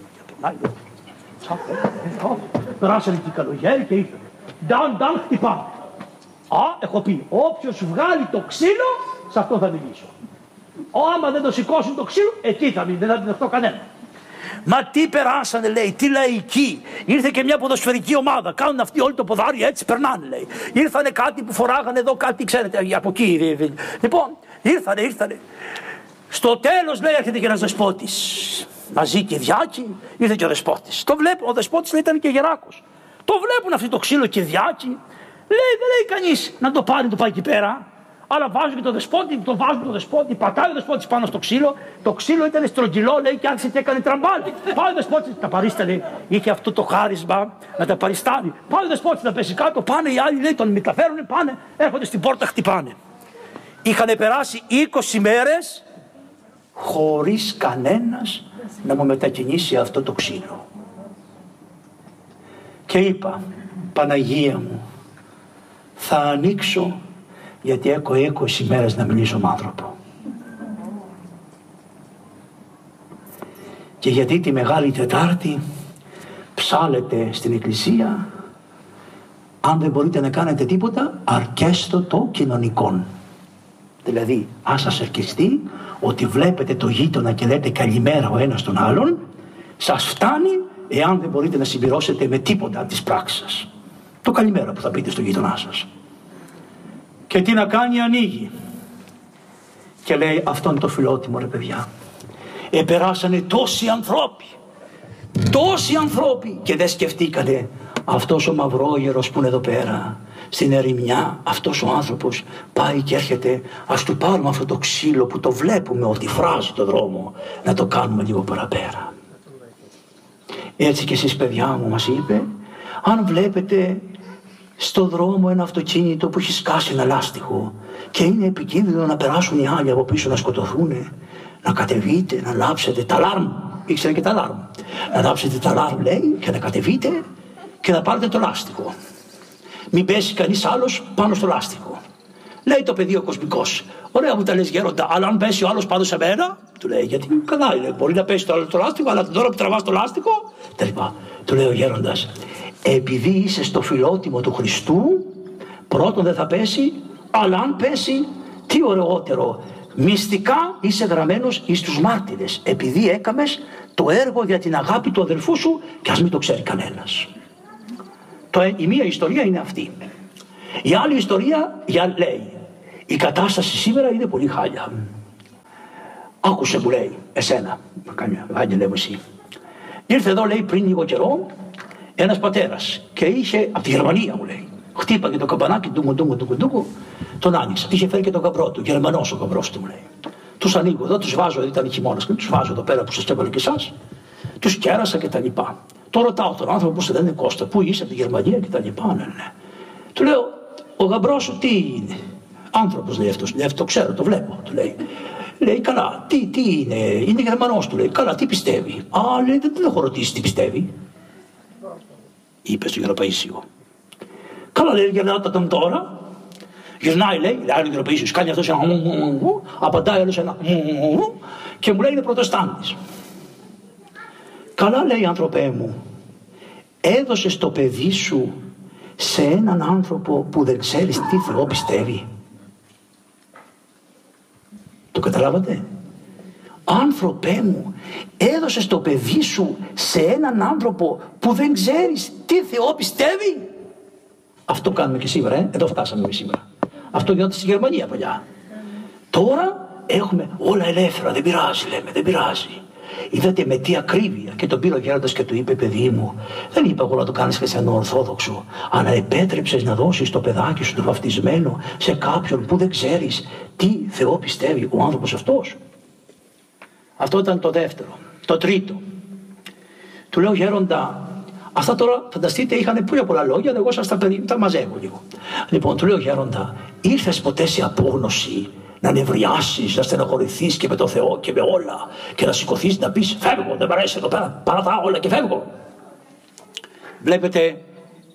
[SPEAKER 2] στο περάσανε και οι καλογέροι και ήρθαν. Νταν, χτυπάμε. Έχω πει, όποιος βγάλει το ξύλο, σε αυτό θα μιλήσω. Άμα δεν το σηκώσουν το ξύλο, εκεί θα μιλήσω, δεν θα την δεχτώ κανένα. Μα τι περάσανε, λέει, τι λαϊκοί. Ήρθε και μια ποδοσφαιρική ομάδα. Κάνουν αυτοί όλοι το ποδάρι, έτσι περνάνε, λέει. Ήρθανε κάτι που φοράγανε εδώ, κάτι, ξέρετε, από εκεί. Λοιπόν, ήρθανε. Στο τέλος, λέει, έρχεται και ένας δεσπότης. Μαζί και διάκι, ήρθε και ο δεσπότης. Το βλέπουν, ο δεσπότης, λέει, ήταν και γεράκος. Το βλέπουν αυτοί το ξύλο και διάκι. Λέει, δεν λέει κανείς να το πάρει, το πάει εκεί πέρα. Αλλά βάζουν και το δεσπότη, πατάει ο δεσπότης πάνω στο ξύλο. Το ξύλο ήταν στρογγυλό, λέει, και άρχισε και έκανε τραμπάλι. Πάει ο δεσπότης, τα παρίστανε, είχε αυτό το χάρισμα να τα παριστάνει. Πάει ο δεσπότης να πέσει κάτω, πάνε οι άλλοι, λέει, τον μεταφέρουν, πάνε, έρχονται στην πόρτα, χτυπάνε. Είχαν περάσει 20 μέρες χωρίς κανένας να μου μετακινήσει αυτό το ξύλο. Και είπα, Παναγία μου, θα ανοίξω, γιατί έχω 20 μέρες να μιλήσω με άνθρωπο. Και γιατί τη Μεγάλη Τετάρτη ψάλετε στην εκκλησία, αν δεν μπορείτε να κάνετε τίποτα, αρκέστο το κοινωνικόν. Δηλαδή, αν σας αρκεστεί ότι βλέπετε το γείτονα και λέτε καλημέρα ο ένας τον άλλον, σας φτάνει εάν δεν μπορείτε να συμπληρώσετε με τίποτα από τις πράξεις σας. Το καλημέρα που θα πείτε στο γείτονά σας. Και τι να κάνει, ανοίγει. Και λέει, αυτό είναι το φιλότιμο, ρε παιδιά. Περάσανε τόσοι ανθρώποι και δεν σκεφτήκανε αυτός ο μαυρόγερος που είναι εδώ πέρα στην ερημιά, αυτός ο άνθρωπος πάει και έρχεται, ας του πάρουμε αυτό το ξύλο που το βλέπουμε ότι φράζει το δρόμο, να το κάνουμε λίγο παραπέρα. Έτσι και εσείς, παιδιά μου, μας είπε, αν βλέπετε στο δρόμο ένα αυτοκίνητο που έχει σκάσει ένα λάστιχο και είναι επικίνδυνο να περάσουν οι άλλοι από πίσω να σκοτωθούν, να κατεβείτε, να λάψετε τα αλάρμ. Ήξερε και τα αλάρμ. Να λάψετε τα αλάρμ, λέει, και να κατεβείτε και να πάρετε το λάστιχο. Μην πέσει κανείς άλλος πάνω στο λάστιχο. Λέει το παιδί ο κοσμικός. Ωραία μου τα λες γέροντα, αλλά αν πέσει ο άλλος πάνω σε μένα, του λέει, γιατί καλά είναι, μπορεί να πέσει το λάστιχο, αλλά την ώρα που τραβάς το λάστιχο, τελικά. Του λέει ο γέροντας, επειδή είσαι στο φιλότιμο του Χριστού, πρώτον δεν θα πέσει, αλλά αν πέσει, τι ωραιότερο, μυστικά είσαι γραμμένος εις τους μάρτυρες, επειδή έκαμες το έργο για την αγάπη του αδελφού σου και ας μην το ξέρει κανένας. Η μία ιστορία είναι αυτή. Η άλλη ιστορία λέει, η κατάσταση σήμερα είναι πολύ χάλια. Άκουσε μου λέει, εσένα, Άγγελε μου εσύ. Ήρθε εδώ λέει πριν λίγο καιρό ένας πατέρας και είχε, από τη Γερμανία μου λέει, χτύπαγε το καμπανάκι ντούγκου, τον άνοιξα. Είχε φέρει και τον γαμπρό του, Γερμανός ο γαμπρός του μου λέει. Τους ανοίγω εδώ, τους βάζω, ήταν χειμώνας, τους βάζω εδώ πέρα που σας έβαλε και εσάς, τους κέρασα και τα λοιπά. Το ρωτάω τον άνθρωπο που λένε Κώστα, πού είσαι από τη Γερμανία και τα λοιπά, ναι. Του λέω, ο γαμπρός σου τι είναι? Άνθρωπος λέει αυτός, λέει, το ξέρω, το βλέπω, του λέει. Λέει, καλά, τι είναι Γερμανός, του λέει, καλά, τι πιστεύει? Α, λέει, δεν έχω ρωτήσει τι πιστεύει. Είπε στο Γεροπαΐσιο. Καλά, λέει, γυρνάτε τον τώρα. Γυρνάει, λέει, ο Γεροπαΐσιος, κάνει αυτός ένα απαντάει άλλος ένα και μου λέει, είναι προτεστάντης. Καλά, λέει, άνθρωπέ μου, έδωσες το παιδί σου σε έναν άνθρωπο που δεν ξέρεις τι Θεό πιστεύει? Το καταλάβατε? Άνθρωπέ μου, έδωσες το παιδί σου σε έναν άνθρωπο που δεν ξέρεις τι Θεό πιστεύει? Αυτό κάνουμε και σήμερα, εδώ φτάσαμε σήμερα. Αυτό γινόταν στη Γερμανία παλιά. Τώρα έχουμε όλα ελεύθερα, δεν πειράζει, λέμε, δεν πειράζει. Είδατε με τι ακρίβεια, και τον πήρε ο γέροντας και του είπε, παιδί μου, δεν είπα εγώ να το κάνεις χριστιανό ορθόδοξο, αλλά επέτρεψες να δώσεις το παιδάκι σου το βαφτισμένο σε κάποιον που δεν ξέρεις τι Θεό πιστεύει ο άνθρωπος αυτός? Αυτό ήταν το δεύτερο. Το τρίτο, του λέω, γέροντα, αυτά τώρα φανταστείτε είχαν πολύ πολλά λόγια, εγώ σας τα μαζεύω λίγο. Λοιπόν, του λέω, γέροντα, ήρθες ποτέ σε απόγνωση να νευριάσεις, να στεναχωρηθείς και με το Θεό και με όλα και να σηκωθείς να πεις, φεύγω, δεν μ' αρέσει εδώ πέρα, παρατάω όλα και φεύγω? Βλέπετε,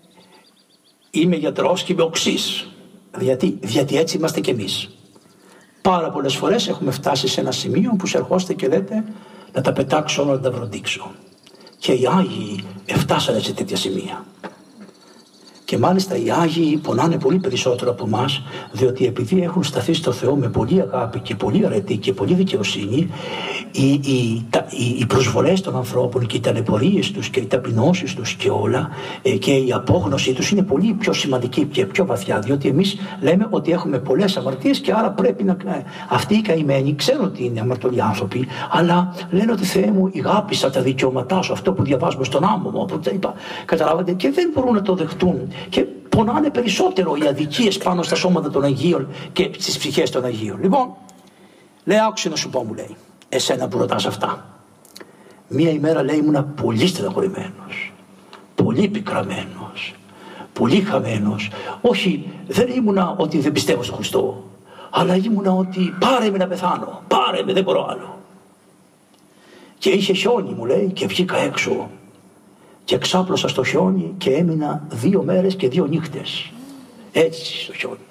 [SPEAKER 2] είμαι γιατρός και είμαι οξύς. Γιατί έτσι είμαστε κι εμείς. Πάρα πολλές φορές έχουμε φτάσει σε ένα σημείο που σε ερχόστε και λέτε να τα πετάξω όλα, να τα βροντίξω. Και οι Άγιοι φτάσανε σε τέτοια σημεία. Και μάλιστα οι Άγιοι πονάνε πολύ περισσότερο από εμάς, διότι επειδή έχουν σταθεί στο Θεό με πολύ αγάπη και πολύ αρετή και πολύ δικαιοσύνη, οι προσβολές των ανθρώπων και οι ταλαιπωρίες τους και οι ταπεινώσεις τους και όλα και η απόγνωση τους είναι πολύ πιο σημαντική και πιο βαθιά, διότι εμείς λέμε ότι έχουμε πολλές αμαρτίες και άρα πρέπει να... Αυτοί οι καημένοι ξέρουν ότι είναι αμαρτωλοί άνθρωποι, αλλά λένε ότι Θεέ μου, αγάπησα τα δικαιώματά σου, αυτό που διαβάζουμε στον άμμο μου, καταλάβατε, και δεν μπορούν να το δεχτούν. Και πονάνε περισσότερο οι αδικίες πάνω στα σώματα των Αγίων και στις ψυχές των Αγίων. Λοιπόν, λέει, άκουσε να σου πω, μου λέει, εσένα που ρωτάς αυτά. Μία ημέρα, λέει, ήμουνα πολύ στεναχωρημένος, πολύ πικραμένος, πολύ χαμένος. Όχι, δεν ήμουνα ότι δεν πιστεύω στον Χριστό, αλλά ήμουνα ότι πάρε με να πεθάνω, πάρε με, δεν μπορώ άλλο. Και είχε χιόνι, μου λέει, και βγήκα έξω. Και ξάπλωσα στο χιόνι και έμεινα 2 μέρες και 2 νύχτες. Έτσι στο χιόνι.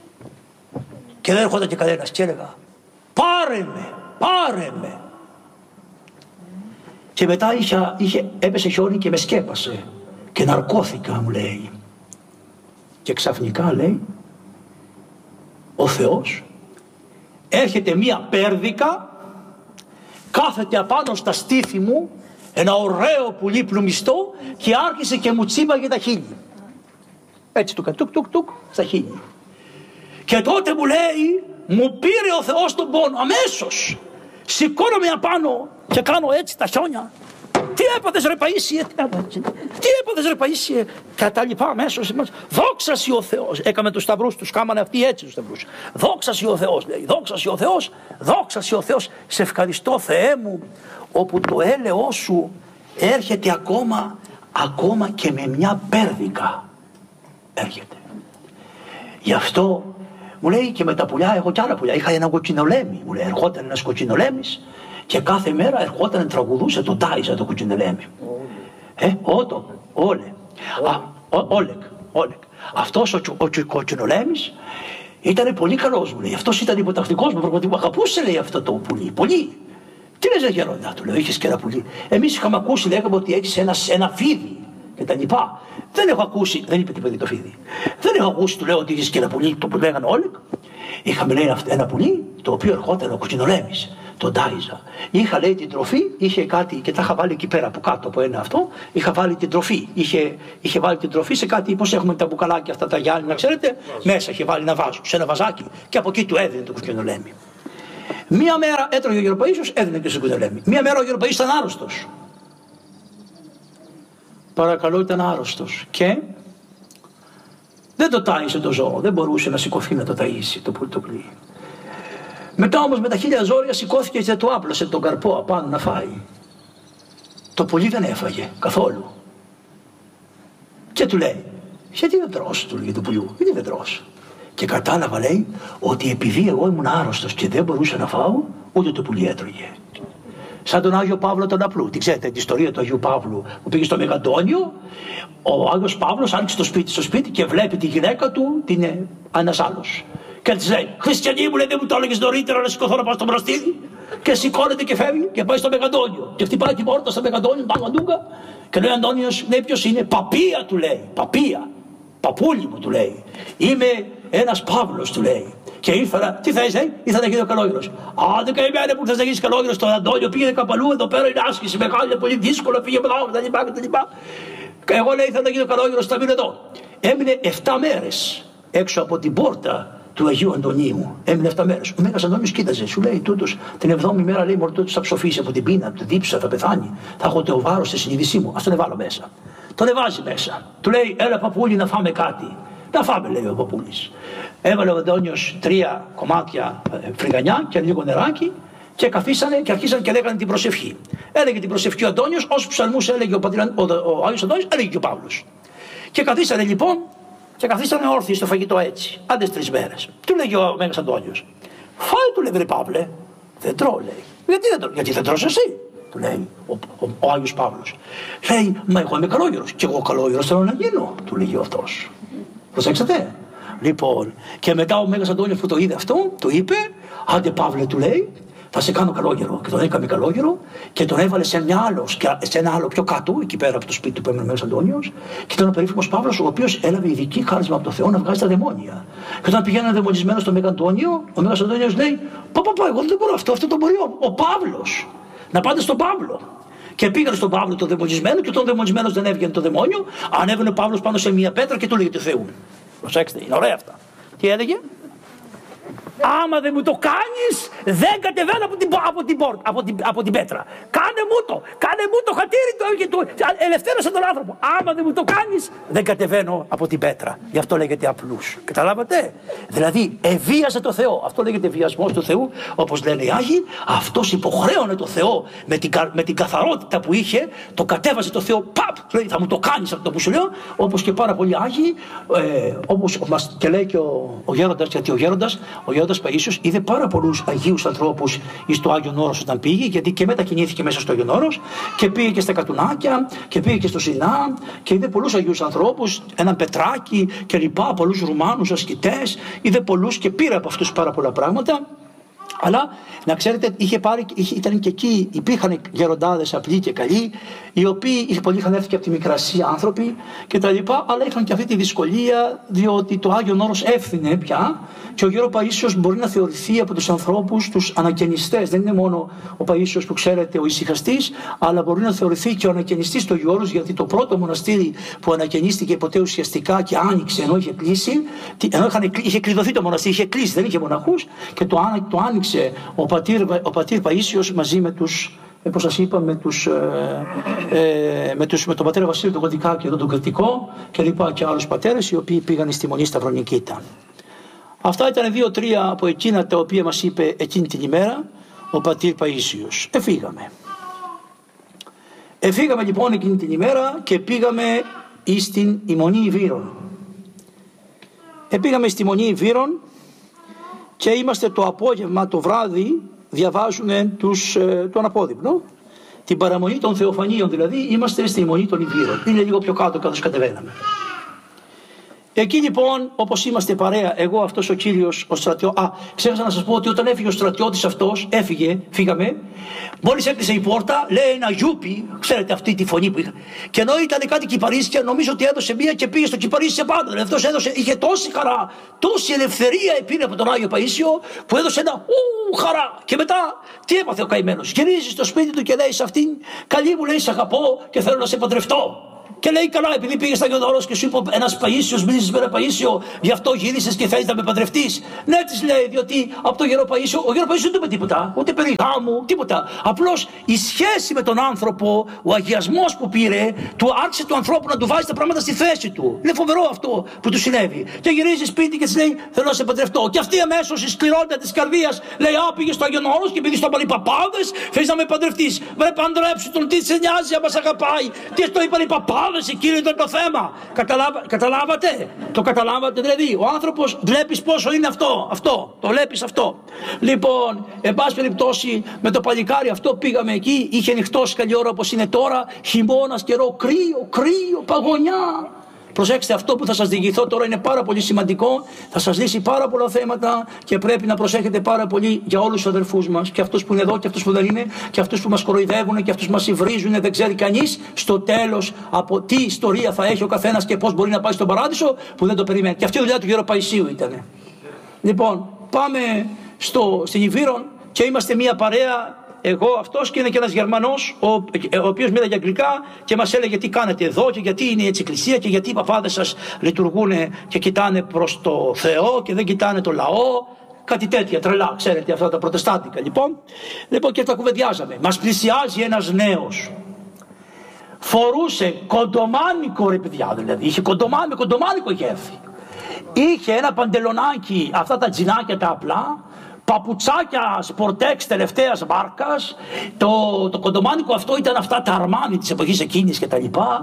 [SPEAKER 2] Και δεν έρχονταν και κανένας και έλεγα, πάρε με. Και μετά έπεσε χιόνι και με σκέπασε. Και ναρκώθηκα, μου λέει. Και ξαφνικά, λέει, ο Θεός έρχεται μία πέρδικα, κάθεται απάνω στα στήθη μου, ένα ωραίο πουλί πλουμιστό, και άρχισε και μου τσίπαγε τα χείλη. Έτσι του τουκ στα χείλη. Και τότε μου λέει, μου πήρε ο Θεός τον πόνο αμέσως. Σηκώνομαι απάνω και κάνω έτσι τα χιόνια. Τι έπαθες ρε Παΐσιε, κατά λοιπά αμέσως. Δόξασι ο Θεός. Έκαμε τους σταυρούς, τους κάμανε αυτοί έτσι τους σταυρούς. Δόξασι ο Θεός, λέει, δόξασι ο Θεός. Σε ευχαριστώ Θεέ μου, όπου το έλεος σου έρχεται ακόμα και με μια πέρδικα. έρχεται. Γι' αυτό μου λέει και με τα πουλιά, έχω κι άλλα πουλιά. Είχα ένα κοκκινολέμι, μου λέει. Ερχόταν ένας κοκκινολέμις και κάθε μέρα ερχόταν, τραγουδούσε το Τάιζα το κοκκινολέμι. Όλεκ. Αυτός ο κοκκινολέμις ήταν πολύ καλός, μου λέει. Αυτός ήταν υποτακτικός μου, πραγματικά αγαπούσε, λέει, αυτό το πουλί. Πολύ. Τι λες, γέροντα, του λέω, είχες και ένα πουλί. Εμείς είχαμε ακούσει, λέγαμε ότι έχεις ένα φίδι και τα λοιπά. Δεν έχω ακούσει, δεν είπε τίποτα το φίδι. Δεν έχω ακούσει, του λέω, ότι είχες και ένα πουλί, το που λέγανε Όλεκ. Είχαμε, λέει, ένα πουλί, το οποίο ερχόταν ο κοκκινολέμις, τον Τάιζα. Είχα, λέει, την τροφή, είχε κάτι και τα είχα βάλει εκεί πέρα από κάτω από ένα αυτό. Είχα βάλει την τροφή. Είχε βάλει την τροφή σε κάτι, πώς έχουμε τα μπουκαλάκια αυτά τα γυάλινα, ξέρετε. Μέσα είχε βάλει ένα βάζο, σε ένα βαζάκι και από εκεί του έδινε το κοκκινολέμι. Μία μέρα έτρωγε ο Γεροπαΐσιος, έδινε και στο κοκκινολέμι. Μία μέρα ο Γεροπαΐσιος ήταν άρρωστος. Παρακαλώ, ήταν άρρωστος. Και δεν το τάισε το ζώο, δεν μπορούσε να σηκωθεί να το ταΐσει το πουλί. Μετά όμως με τα χίλια ζόρια σηκώθηκε και το άπλωσε τον καρπό απάνω να φάει. Το πουλί δεν έφαγε καθόλου. Και του λέει, γιατί δεν τρως, του λέει, του πουλιού, γιατί δεν τρως. Και κατάλαβα, λέει, ότι επειδή εγώ ήμουν άρρωστος και δεν μπορούσα να φάω, ούτε το πουλί έτρωγε. Σαν τον Άγιο Παύλο τον Απλού. Την ξέρετε την ιστορία του Αγίου Παύλου που πήγε στο Μεγαντόνιο. Ο Άγιος Παύλος άνοιξε το σπίτι και βλέπει τη γυναίκα του, ένας άλλος. Και της λέει, Χριστιανή μου, λέει, δεν μου το έλεγες νωρίτερα να σηκωθώ να πάω στο μοναστήρι. Και σηκώνεται και φεύγει και πάει στο Μεγαντόνιο. Και χτυπάει την πόρτα στο Μεγαντόνιο, και λέει ο Αντώνιος, λέει, ποιος είναι, παπία, του λέει, παπία. Παπούλι μου, του λέει, είμαι ένας Παύλος, του λέει. Και ήρθα, τι θες, ήρθα να γίνω καλόγερος. Άντε καημένα που θες να γίνεις καλόγερος, τον Αντώνιο πήγαινε κάπου αλλού, εδώ πέρα είναι άσκηση μεγάλη, είναι πολύ δύσκολο, πήγε εδώ, τα λοιπά. Και εγώ, λέει, ήθελα να γίνω καλόγερος, θα μείνω εδώ. Έμεινε 7 μέρες έξω από την πόρτα του Αγίου Αντωνίου. Έμεινε 7 μέρες. Ο Μέγας Αντώνιος κοίταζε, σου λέει, τούτος την 7η μέρα, λέει, μωρό, τούτος θα ψοφήσει από την πείνα, από τη δίψα, θα πεθάνει. Θα έχω το βάρος στη συνείδησή μου. Ας τον εβάλω μέσα. Τον εβάζει μέσα. Του λέει, έλα παππούλι να φάμε κάτι. Να φάμε, λέει ο παππούλης. Έβαλε ο Αντώνιος 3 κομμάτια φρυγανιά και λίγο νεράκι και καθίσανε και αρχίσαν και λέγανε την προσευχή. Έλεγε την προσευχή ο Αντώνιος, όσους ψαλμούς έλεγε ο Άγιος Αντώνιος, έλεγε και ο Παύλος. Και καθίσανε λοιπόν και καθίσανε όρθιοι στο φαγητό έτσι, άντες 3 μέρες. Του λέγει ο Μέγας Αντώνιος, φάει, του λέει, βρε Παύλε, δεν τρώω, λέει. Γιατί δεν τρως εσύ, του λέει ο Άγιος Παύλος. Λέει, μα εγώ είμαι καλόγερος και εγώ καλόγερος θέλω να γίνω, του λέγει αυτός. Προσέξατε. Λοιπόν, και μετά ο Μέγας Αντώνιος που το είδε αυτό, του είπε, άντε Παύλε, του λέει, θα σε κάνω καλόγερο. Και τον έκαμε καλόγερο και τον έβαλε σε ένα άλλο πιο κάτω, εκεί πέρα από το σπίτι του που έμενε ο Μέγας Αντώνιος, και ήταν ο περίφημος Παύλος, ο οποίος έλαβε ειδική χάρισμα από το Θεό να βγάζει τα δαιμόνια. Και όταν πηγαίνανε δαιμονισμένος στο Μέγα Αντώνιο, ο Μέγας Αντώνιος λέει, εγώ δεν μπορώ αυτό το μπορεί ο Παύλος. Να πάτε στον Παύλο. Και πήγαν στον Παύλο το δαιμονισμένο, και όταν ο δαιμονισμένος δεν έβγαινε το δαιμόνιο, ανέβαινε ο Παύλος πάνω σε μια πέτρα και του λέγε του Θεού. Προσέξτε, είναι ωραία αυτά. Τι έλεγε? Άμα δεν μου το κάνεις, δεν κατεβαίνω από την πέτρα. Κάνε μου το χατήρι του, ελευθέρωσε τον άνθρωπο. Άμα δεν μου το κάνεις, δεν κατεβαίνω από την πέτρα. Γι' αυτό λέγεται απλούς. Καταλάβατε? Δηλαδή, ευίασε το Θεό. Αυτό λέγεται βιασμός του Θεού, όπως λένε οι Άγιοι. Αυτός υποχρέωνε το Θεό με την καθαρότητα που είχε, το κατέβασε το Θεό, λέει, θα μου το κάνεις αυτό που σου λέω, όπως και πάρα πολλοί Άγιοι, όπως μας και λέει και ο Γέροντας, γιατί ο Γέροντας Παΐσιος είδε πάρα πολλούς Αγίους ανθρώπους στο Άγιον Όρος όταν πήγε, γιατί και μετακινήθηκε μέσα στο Άγιον Όρος και πήγε και στα Κατουνάκια και πήγε και στο Σινά και είδε πολλούς Αγίους ανθρώπους, έναν Πετράκη και λοιπά, πολλούς Ρουμάνους ασκητές, είδε πολλούς και πήρε από αυτούς πάρα πολλά πράγματα. Αλλά να ξέρετε, ήταν και εκεί, υπήρχαν γεροντάδες απλοί και καλοί, οι οποίοι πολλοί είχαν έρθει και από τη Μικρασία άνθρωποι κτλ. Αλλά είχαν και αυτή τη δυσκολία, διότι το Άγιον Όρος έφθινε πια και ο Γέρο Παΐσιος μπορεί να θεωρηθεί από τους ανθρώπους τους ανακαινιστές. Δεν είναι μόνο ο Παΐσιος που ξέρετε, ο ησυχαστής, αλλά μπορεί να θεωρηθεί και ο ανακαινιστής του Αγίου Όρους, γιατί το πρώτο μοναστήρι που ανακαινίστηκε ποτέ ουσιαστικά και άνοιξε ενώ είχε κλείσει, είχε κλειδωθεί το μοναστήρι, είχε κλείσει, δεν είχε μοναχούς, και το άνοιξε ο πατήρ Παΐσιος μαζί με τους, όπως σας είπα, με τον πατέρα Βασίλειο τον Κοντικάκη και τον Κρητικό και λοιπά και άλλους πατέρες, οι οποίοι πήγαν στη Μονή Σταυρονικήτα. Αυτά ήταν 2-3 από εκείνα τα οποία μας είπε εκείνη την ημέρα ο πατήρ Παΐσιος. Εφήγαμε λοιπόν εκείνη την ημέρα και πήγαμε στην Μονή Ιβύρων. Πήγαμε στη Μονή Βύρων και είμαστε το απόγευμα, το βράδυ, διαβάζουν το αναπόδειπνο. Την παραμονή των Θεοφανίων δηλαδή, είμαστε στη Μονή των Ιβύρων. Είναι λίγο πιο κάτω καθώς κατεβαίναμε. Εκεί λοιπόν, όπως είμαστε παρέα, εγώ, αυτός ο κύριος, ο στρατιώτης. Ξέχασα να σας πω ότι όταν έφυγε ο στρατιώτης αυτός, φύγαμε, μόλις έκλεισε η πόρτα, λέει ένα γιούπι, ξέρετε αυτή τη φωνή που είχα. Και ενώ ήταν κάτι κυπαρίσια, νομίζω ότι έδωσε μία και πήγε στο κυπαρίσι σε πάντα. Δηλαδή αυτός είχε τόση χαρά, τόση ελευθερία πήρε από τον Άγιο Παΐσιο, που έδωσε ένα χαρά. Και μετά, τι έπαθε ο καημένος? Γυρίζει στο σπίτι του και λέει σε αυτήν, καλή μου, λέει, σ' αγαπώ και θέλω να σε παντρευτώ. Και λέει, καλά, επειδή πήγες στα Αγιονόρος και σου είπε ένας Παΐσιος, μίλησες με ένα Παΐσιο, γι' αυτό γύρισες και θέλεις να με παντρευτείς. Ναι, της λέει, διότι από το Γεροπαΐσιο, ο Γεροπαΐσιος δεν του είπε τίποτα, ούτε περί γάμου, τίποτα. Απλώς η σχέση με τον άνθρωπο, ο αγιασμός που πήρε, του άρχισε του ανθρώπου να του βάζει τα πράγματα στη θέση του. Είναι φοβερό αυτό που του συνέβη. Και γυρίζει σπίτι και της λέει, θέλω να σε παντρευτώ. Και αυτή αμέσως η σκληρότητα της καρδίας λέει, πήγε στο Αγιονόρος και επειδή στο είπαν οι παπάδες, θέλεις να με παντρευτείς. Βρε, παντρέψου τον, τι σε νοιάζει, αν μας αγαπάει, τι το είπαν οι παπάδες. Εκείνο ήταν το θέμα. Καταλάβατε? Το καταλάβατε δηλαδή? Ο άνθρωπος βλέπεις πόσο είναι αυτό. Το βλέπεις αυτό. Λοιπόν, εν πάση περιπτώσει, με το παλικάρι αυτό πήγαμε εκεί. Είχε νυχτώσει καλή ώρα όπως είναι τώρα. Χειμώνας, καιρό, κρύο, παγωνιά. Προσέξτε, αυτό που θα σας διηγηθώ τώρα είναι πάρα πολύ σημαντικό. Θα σας λύσει πάρα πολλά θέματα και πρέπει να προσέχετε πάρα πολύ για όλους τους αδερφούς μας. Και αυτούς που είναι εδώ και αυτούς που δεν είναι, και αυτούς που μας κοροϊδεύουν και αυτούς που μας υβρίζουν. Δεν ξέρει κανείς στο τέλος από τι ιστορία θα έχει ο καθένας και πώς μπορεί να πάει στον παράδεισο που δεν το περιμένει. Και αυτή η δουλειά του Γεροπαϊσίου ήταν. Λοιπόν, πάμε στην Ιβύρων και είμαστε μια παρέα. Εγώ, αυτός, και είναι και ένας Γερμανός, ο οποίος μίλαγε αγγλικά και μας έλεγε τι κάνετε εδώ και γιατί είναι έτσι η εκκλησία και γιατί οι παπάδες σας λειτουργούν και κοιτάνε προς το Θεό και δεν κοιτάνε το λαό. Κάτι τέτοια τρελά, ξέρετε, αυτά τα προτεστάντικα. Λοιπόν, και τα κουβεντιάζαμε. Μας πλησιάζει ένας νέος. Φορούσε κοντομάνικο, ρε παιδιά, δηλαδή. Είχε κοντομάνικο είχε έρθει. Είχε ένα παντελονάκι, αυτά τα τζινάκια τα απλά. Παπουτσάκια σπορτέξ τελευταίας μάρκας. Το κοντομάνικο αυτό ήταν αυτά τα Αρμάνι της εποχής εκείνης και τα λοιπά.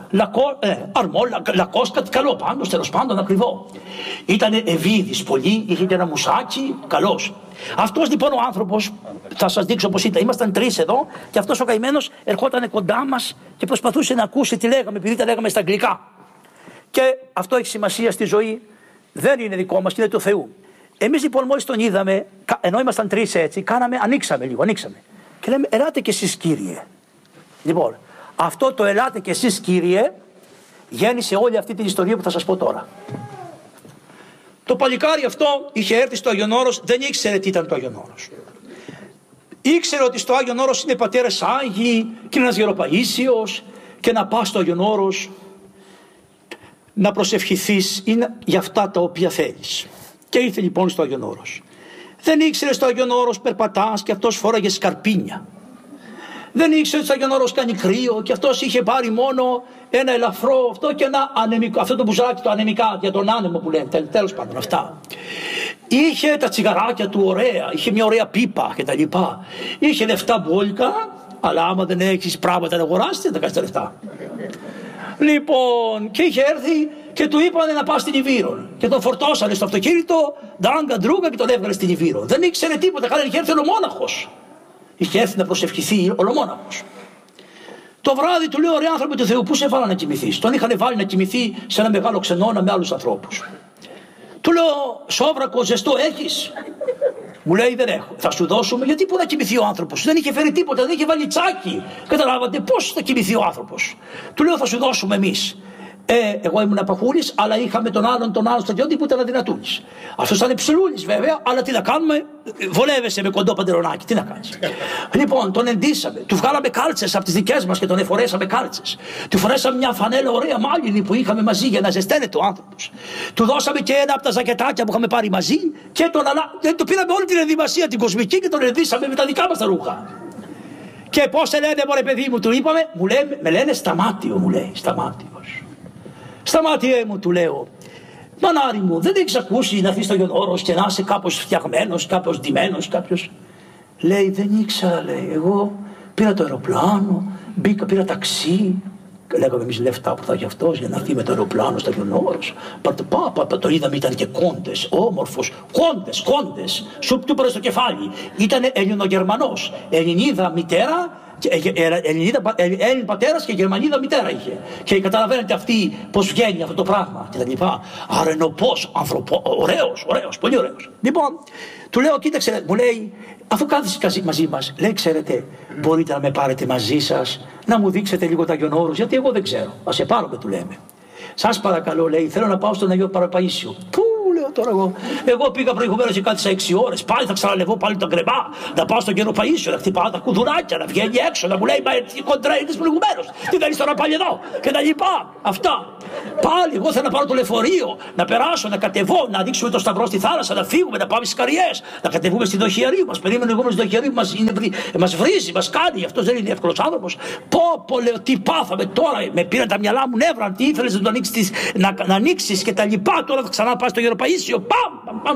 [SPEAKER 2] Λακός, κάτι καλό πάντως, τέλος πάντων ακριβό. Ήτανε ευίδης πολύ, είχε και ένα μουσάκι, καλός. Αυτός λοιπόν ο άνθρωπος, θα σας δείξω πως ήταν, ήμασταν τρεις εδώ και αυτός ο καημένος ερχόταν κοντά μας και προσπαθούσε να ακούσει τι λέγαμε, επειδή τα λέγαμε στα αγγλικά. Και αυτό έχει σημασία στη ζωή, δεν είναι δικό μας, είναι του Θεού. Εμείς λοιπόν μόλις τον είδαμε, ενώ ήμασταν τρεις έτσι, ανοίξαμε. Και λέμε, ελάτε κι εσείς κύριε. Λοιπόν, αυτό το ελάτε κι εσείς κύριε γέννησε όλη αυτή την ιστορία που θα σας πω τώρα. Το παλικάρι αυτό είχε έρθει στο Άγιον Όρος, δεν ήξερε τι ήταν το Άγιον Όρος. Ήξερε ότι στο Άγιον Όρος είναι πατέρες Άγιοι και είναι ένας Γεροπαΐσιος και να πας στο Άγιον Όρος να προσευχηθείς είναι για αυτά τα οποία θέλεις. Και ήρθε λοιπόν στο Άγιον Όρος. Δεν ήξερε στο Άγιον Όρος περπατάς και αυτός φόραγε σκαρπίνια. Δεν ήξερε ότι στο Άγιον Όρος κάνει κρύο και αυτός είχε πάρει μόνο ένα ελαφρό αυτό και ένα ανεμικό, αυτό το μπουζάκι το ανεμικά για τον άνεμο που λένε, τέλος πάντων αυτά. Είχε τα τσιγαράκια του ωραία, είχε μια ωραία πίπα και τα λοιπά. Είχε λεφτά μπόλικα, αλλά άμα δεν έχεις πράγματα να αγοράσεις δεν τα κάνεις τα λεφτά. Λοιπόν, και είχε έρθει και του είπανε να πάει στην Ιβύρον. Και τον φορτώσανε στο αυτοκίνητο, ντράγκα ντρούγκα και τον έβγαλε στην Ιβύρον. Δεν ήξερε τίποτα, καλά είχε έρθει ολομόναχος. Είχε έρθει να προσευχηθεί ολομόναχος. Το βράδυ του λέω: ρε άνθρωποι του Θεού, πού σε βάλανε να κοιμηθείς? Τον είχαν βάλει να κοιμηθεί σε ένα μεγάλο ξενώνα με άλλους ανθρώπους. Του λέω: σόβρακο ζεστό έχεις? Μου λέει: δεν έχω. Θα σου δώσουμε, γιατί πού να κοιμηθεί ο άνθρωπος? Δεν είχε φέρει τίποτα, δεν είχε βάλει τσάκι. Καταλάβατε πώς θα κοιμηθεί ο άνθρωπος? Του λέω: θα σου δώσουμε εμείς. Εγώ ήμουν παχούλης, αλλά είχαμε τον άλλον στρατιώτη που ήταν αδυνατούλης. Αυτός ήταν ψηλούλης βέβαια, αλλά τι να κάνουμε, βολεύεσαι με κοντό παντελονάκι, τι να κάνεις. Λοιπόν, τον εντύσαμε, του βγάλαμε κάλτσες από τις δικές μας και τον εφορέσαμε κάλτσες. Του φορέσαμε μια φανέλα ωραία μάλινη που είχαμε μαζί για να ζεσταίνεται ο άνθρωπος. Του δώσαμε και ένα από τα ζακετάκια που είχαμε πάρει μαζί και του πήραμε όλη την ενδυμασία την κοσμική και τον εντύσαμε με τα δικά μας τα ρούχα. Και πώς σε λένε, μωρέ παιδί μου, του είπαμε, με λένε Σταμάτιο, μου λέει, Σταμάτιος. Σταμάτιέ μου, του λέω, μανάρι μου, δεν έχεις ακούσει να έρθεις στο Άγιον Όρος και να είσαι κάπως φτιαγμένος, κάπως ντυμένος, κάποιος? Λέει, δεν ήξερα, λέει, εγώ πήρα το αεροπλάνο, μπήκα, πήρα ταξί, Λέγαμε εμείς λεφτά που θα έχει αυτός για να έρθει με το αεροπλάνο στο Άγιον Όρος. Τον είδαμε, ήταν και κόντες, όμορφος. Κόντες. Σου πάρε στο κεφάλι. Ήταν Ελληνογερμανός. Ελληνίδα μητέρα. Έλλην πατέρας και Γερμανίδα μητέρα είχε. Και καταλαβαίνετε αυτή πως βγαίνει αυτό το πράγμα και τα λοιπά. Αρενοπός, ωραίος, πολύ ωραίος. Λοιπόν, του λέω, κοίταξε, μου λέει, αφού κάθεσαι μαζί μας, λέει, ξέρετε, μπορείτε να με πάρετε μαζί σας, να μου δείξετε λίγο τα Άγιον Όρος, γιατί εγώ δεν ξέρω. Ας σε πάρουμε, του λέμε. Σας παρακαλώ, λέει, θέλω να πάω στον Αγίο Παραπαΐσιο. Πού, λέω τώρα εγώ πήγα προηγουμένως και κάθισα 6 ώρες. Πάλι θα ξαναλεβώ πάλι τον κρεμά. Να πάω στον Αγίο Παΐσιο, να χτυπάω τα κουδουράκια, να βγαίνει έξω, να μου λέει, μα τι κοντρά είναι προηγουμένως. Τι κάνεις τώρα πάλι εδώ και τα λοιπά. Αυτά. Πάλι εγώ θέλω να πάρω το λεωφορείο, να περάσω, να κατεβώ, να δείξουμε το σταυρό στη θάλασσα, να φύγουμε, να πάμε στις Καριές, να κατεβούμε στη Δοχιαρή μας. Περίμενε εγώ στη Δοχιαρή που μας βρίζει, μας κάνει. Αυτό δεν είναι εύκολος άνθρωπος. Πω, λέω, τι πάθαμε τώρα, με πήραν τα μυαλά μου νεύρα, τι ήθελες να ανοίξεις και τα λοιπά. Τώρα θα ξανά πας στο Αγίο Παΐσιο. Παμ!